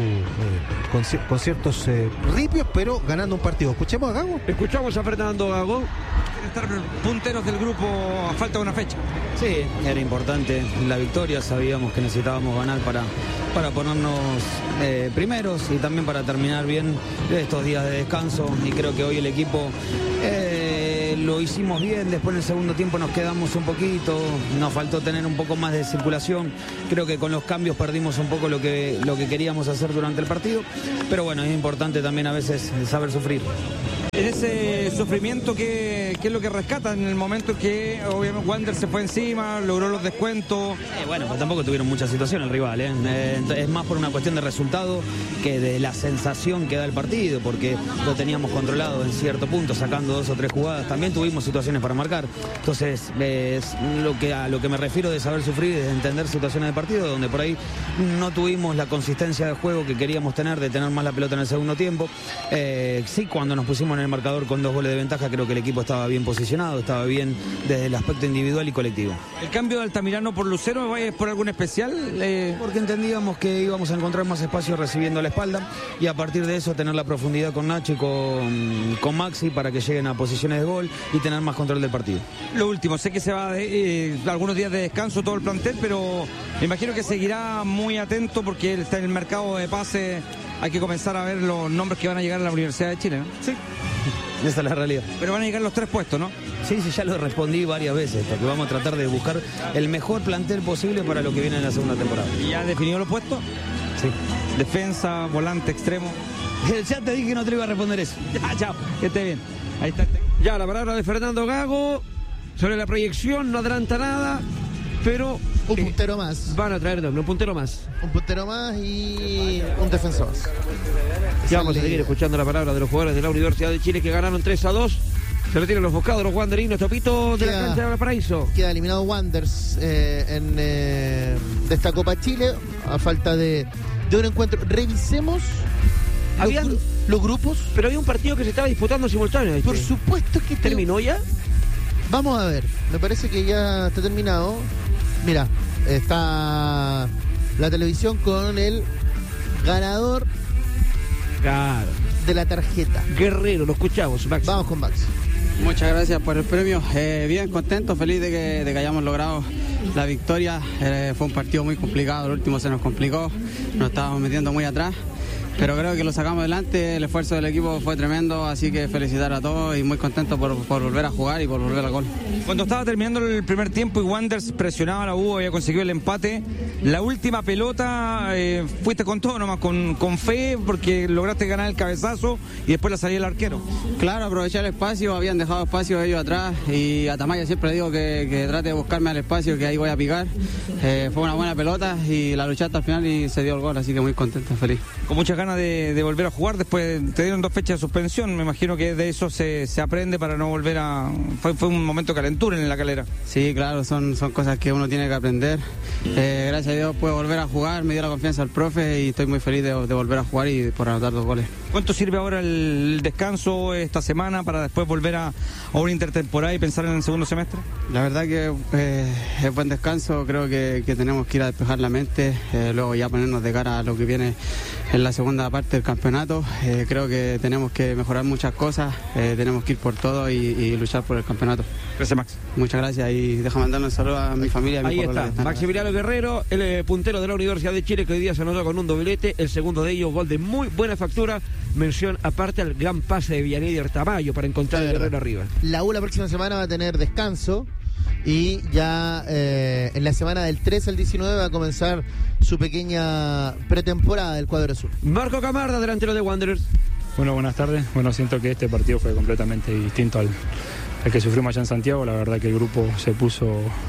con ciertos ripios, pero ganando un partido. Escuchemos a Gago. Escuchamos a Fernando Gago. Estar punteros del grupo a falta de una fecha. Sí, era importante la victoria, sabíamos que necesitábamos ganar para ponernos primeros y también para terminar bien estos días de descanso, y creo que hoy el equipo lo hicimos bien. Después en el segundo tiempo nos quedamos un poquito, nos faltó tener un poco más de circulación, creo que con los cambios perdimos un poco lo que queríamos hacer durante el partido, pero bueno, es importante también a veces saber sufrir. En ese sufrimiento, ¿qué es lo que rescatan en el momento que obviamente Wander se fue encima, logró los descuentos? Bueno, pues tampoco tuvieron mucha situación el rival, es más por una cuestión de resultado que de la sensación que da el partido, porque lo teníamos controlado en cierto punto, sacando 2 o 3 jugadas, también tuvimos situaciones para marcar. Entonces, es a lo que me refiero de saber sufrir, de entender situaciones de partido, donde por ahí no tuvimos la consistencia de juego que queríamos tener, de tener más la pelota en el segundo tiempo. Sí, cuando nos pusimos en el marcador con 2 goles de ventaja, creo que el equipo estaba bien posicionado, estaba bien desde el aspecto individual y colectivo. ¿El cambio de Altamirano por Lucero es por algún especial? Porque entendíamos que íbamos a encontrar más espacio recibiendo la espalda, y a partir de eso tener la profundidad con Nacho y con Maxi para que lleguen a posiciones de gol y tener más control del partido. Lo último, sé que se va algunos días de descanso todo el plantel, pero me imagino que seguirá muy atento porque él está en el mercado de pase. Hay que comenzar a ver los nombres que van a llegar a la Universidad de Chile, ¿no? Sí. Esa es la realidad. Pero van a llegar los 3 puestos, ¿no? Sí, ya lo respondí varias veces, porque vamos a tratar de buscar el mejor plantel posible para lo que viene en la segunda temporada. ¿Y ya definido los puestos? Sí. Defensa, volante, extremo. Ya te dije que no te iba a responder eso. Ya, chao, que esté bien. Ahí está. Ya la palabra de Fernando Gago sobre la proyección, no adelanta nada, pero Un puntero más. van a traer doble, un puntero más. Un puntero más y un defensor más. Ya vamos a seguir escuchando la palabra de los jugadores de la Universidad de Chile que ganaron 3-2. Se retiran los buscados, los wanderinos, Topito de la cancha de Valparaíso. Queda eliminado Wanderers de esta Copa Chile a falta de un encuentro. Revisemos los grupos. Pero había un partido que se estaba disputando simultáneo. Por supuesto que ¿Terminó ya? Vamos a ver, me parece que ya está terminado. Mira, está la televisión con el ganador Claro. de la tarjeta. Guerrero, lo escuchamos, Max. Vamos con Max. Muchas gracias por el premio. Bien contento, feliz de que hayamos logrado la victoria. Fue un partido muy complicado, el último se nos complicó, nos estábamos metiendo muy atrás, pero creo que lo sacamos adelante. El esfuerzo del equipo fue tremendo, así que felicitar a todos y muy contento por volver a jugar y por volver al gol. Cuando estaba terminando el primer tiempo y Wanderers presionaba a la U, había conseguido el empate, la última pelota fuiste con todo nomás, con fe, porque lograste ganar el cabezazo y después la salida del arquero. Claro, aprovechar el espacio, habían dejado espacio ellos atrás, y a Tamaya siempre le digo que trate de buscarme al espacio, que ahí voy a picar. Fue una buena pelota y la luché hasta el final y se dio el gol, así que muy contento, feliz. Con muchas ganas de volver a jugar, después te dieron 2 fechas de suspensión, me imagino que de eso se aprende para no volver a... Fue un momento de calentura en la Calera. Sí, claro, son cosas que uno tiene que aprender. Gracias a Dios puedo volver a jugar, me dio la confianza el profe y estoy muy feliz de volver a jugar y por anotar 2 goles. ¿Cuánto sirve ahora el descanso esta semana para después volver a una intertemporada y pensar en el segundo semestre? La verdad que es buen descanso, creo que tenemos que ir a despejar la mente, luego ya ponernos de cara a lo que viene en la segunda parte del campeonato. Creo que tenemos que mejorar muchas cosas, tenemos que ir por todo y luchar por el campeonato. Gracias, Max. Muchas gracias y deja mandarle un saludo a mi familia. A mi Ahí pueblo, está, Maximiliano Guerrero, el puntero de la Universidad de Chile, que hoy día se anotó con un doblete, el segundo de ellos, gol de muy buena factura, mención aparte al gran pase de Villanueva Tamayo para encontrar a Guerrero arriba. La U la próxima semana va a tener descanso y ya en la semana del 13 al 19 va a comenzar su pequeña pretemporada del cuadro azul. Marco Camarda, delantero de Wanderers. Bueno, buenas tardes. Bueno, siento que este partido fue completamente distinto al que sufrimos allá en Santiago. La verdad que el grupo se puso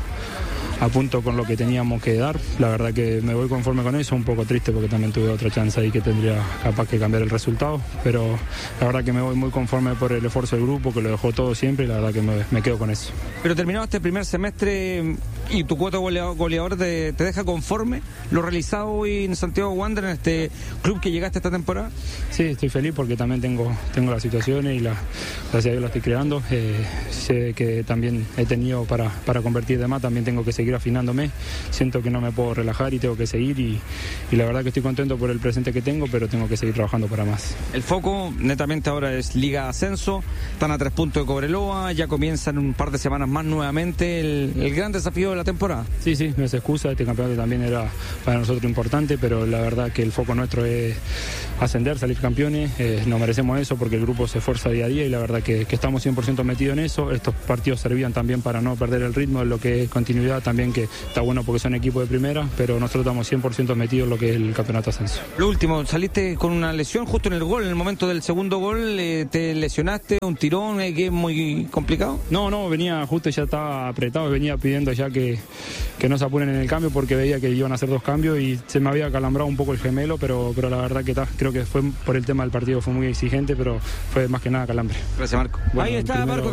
a punto con lo que teníamos que dar. La verdad que me voy conforme con eso, un poco triste porque también tuve otra chance ahí que tendría capaz que cambiar el resultado, pero la verdad que me voy muy conforme por el esfuerzo del grupo, que lo dejó todo siempre, y la verdad que me quedo con eso. Pero terminado este primer semestre y tu cuota goleador te deja conforme lo realizado hoy en Santiago Wanderers, en este club que llegaste esta temporada. Sí, estoy feliz porque también tengo las situaciones y gracias a Dios la estoy creando. Sé que también he tenido para convertir de más, también tengo que seguir seguir afinándome. Siento que no me puedo relajar y tengo que seguir y la verdad que estoy contento por el presente que tengo, pero tengo que seguir trabajando para más. El foco netamente ahora es Liga Ascenso, están a 3 puntos de Cobreloa, ya comienzan un par de semanas más nuevamente el gran desafío de la temporada. Sí, no es excusa, este campeonato también era para nosotros importante, pero la verdad que el foco nuestro es ascender, salir campeones, nos merecemos eso porque el grupo se esfuerza día a día y la verdad que estamos 100% metidos en eso. Estos partidos servían también para no perder el ritmo, en lo que es continuidad también, que está bueno porque son equipos de primera, pero nosotros estamos 100% metidos en lo que es el campeonato ascenso. Lo último, saliste con una lesión justo en el gol, en el momento del segundo gol, te lesionaste, un tirón, que es muy complicado. No, venía justo, ya estaba apretado, venía pidiendo ya que no se apuren en el cambio porque veía que iban a hacer 2 cambios y se me había calambrado un poco el gemelo, pero la verdad que creo que fue por el tema del partido, fue muy exigente, pero fue más que nada calambre. Gracias, Marco. Ahí está Marco.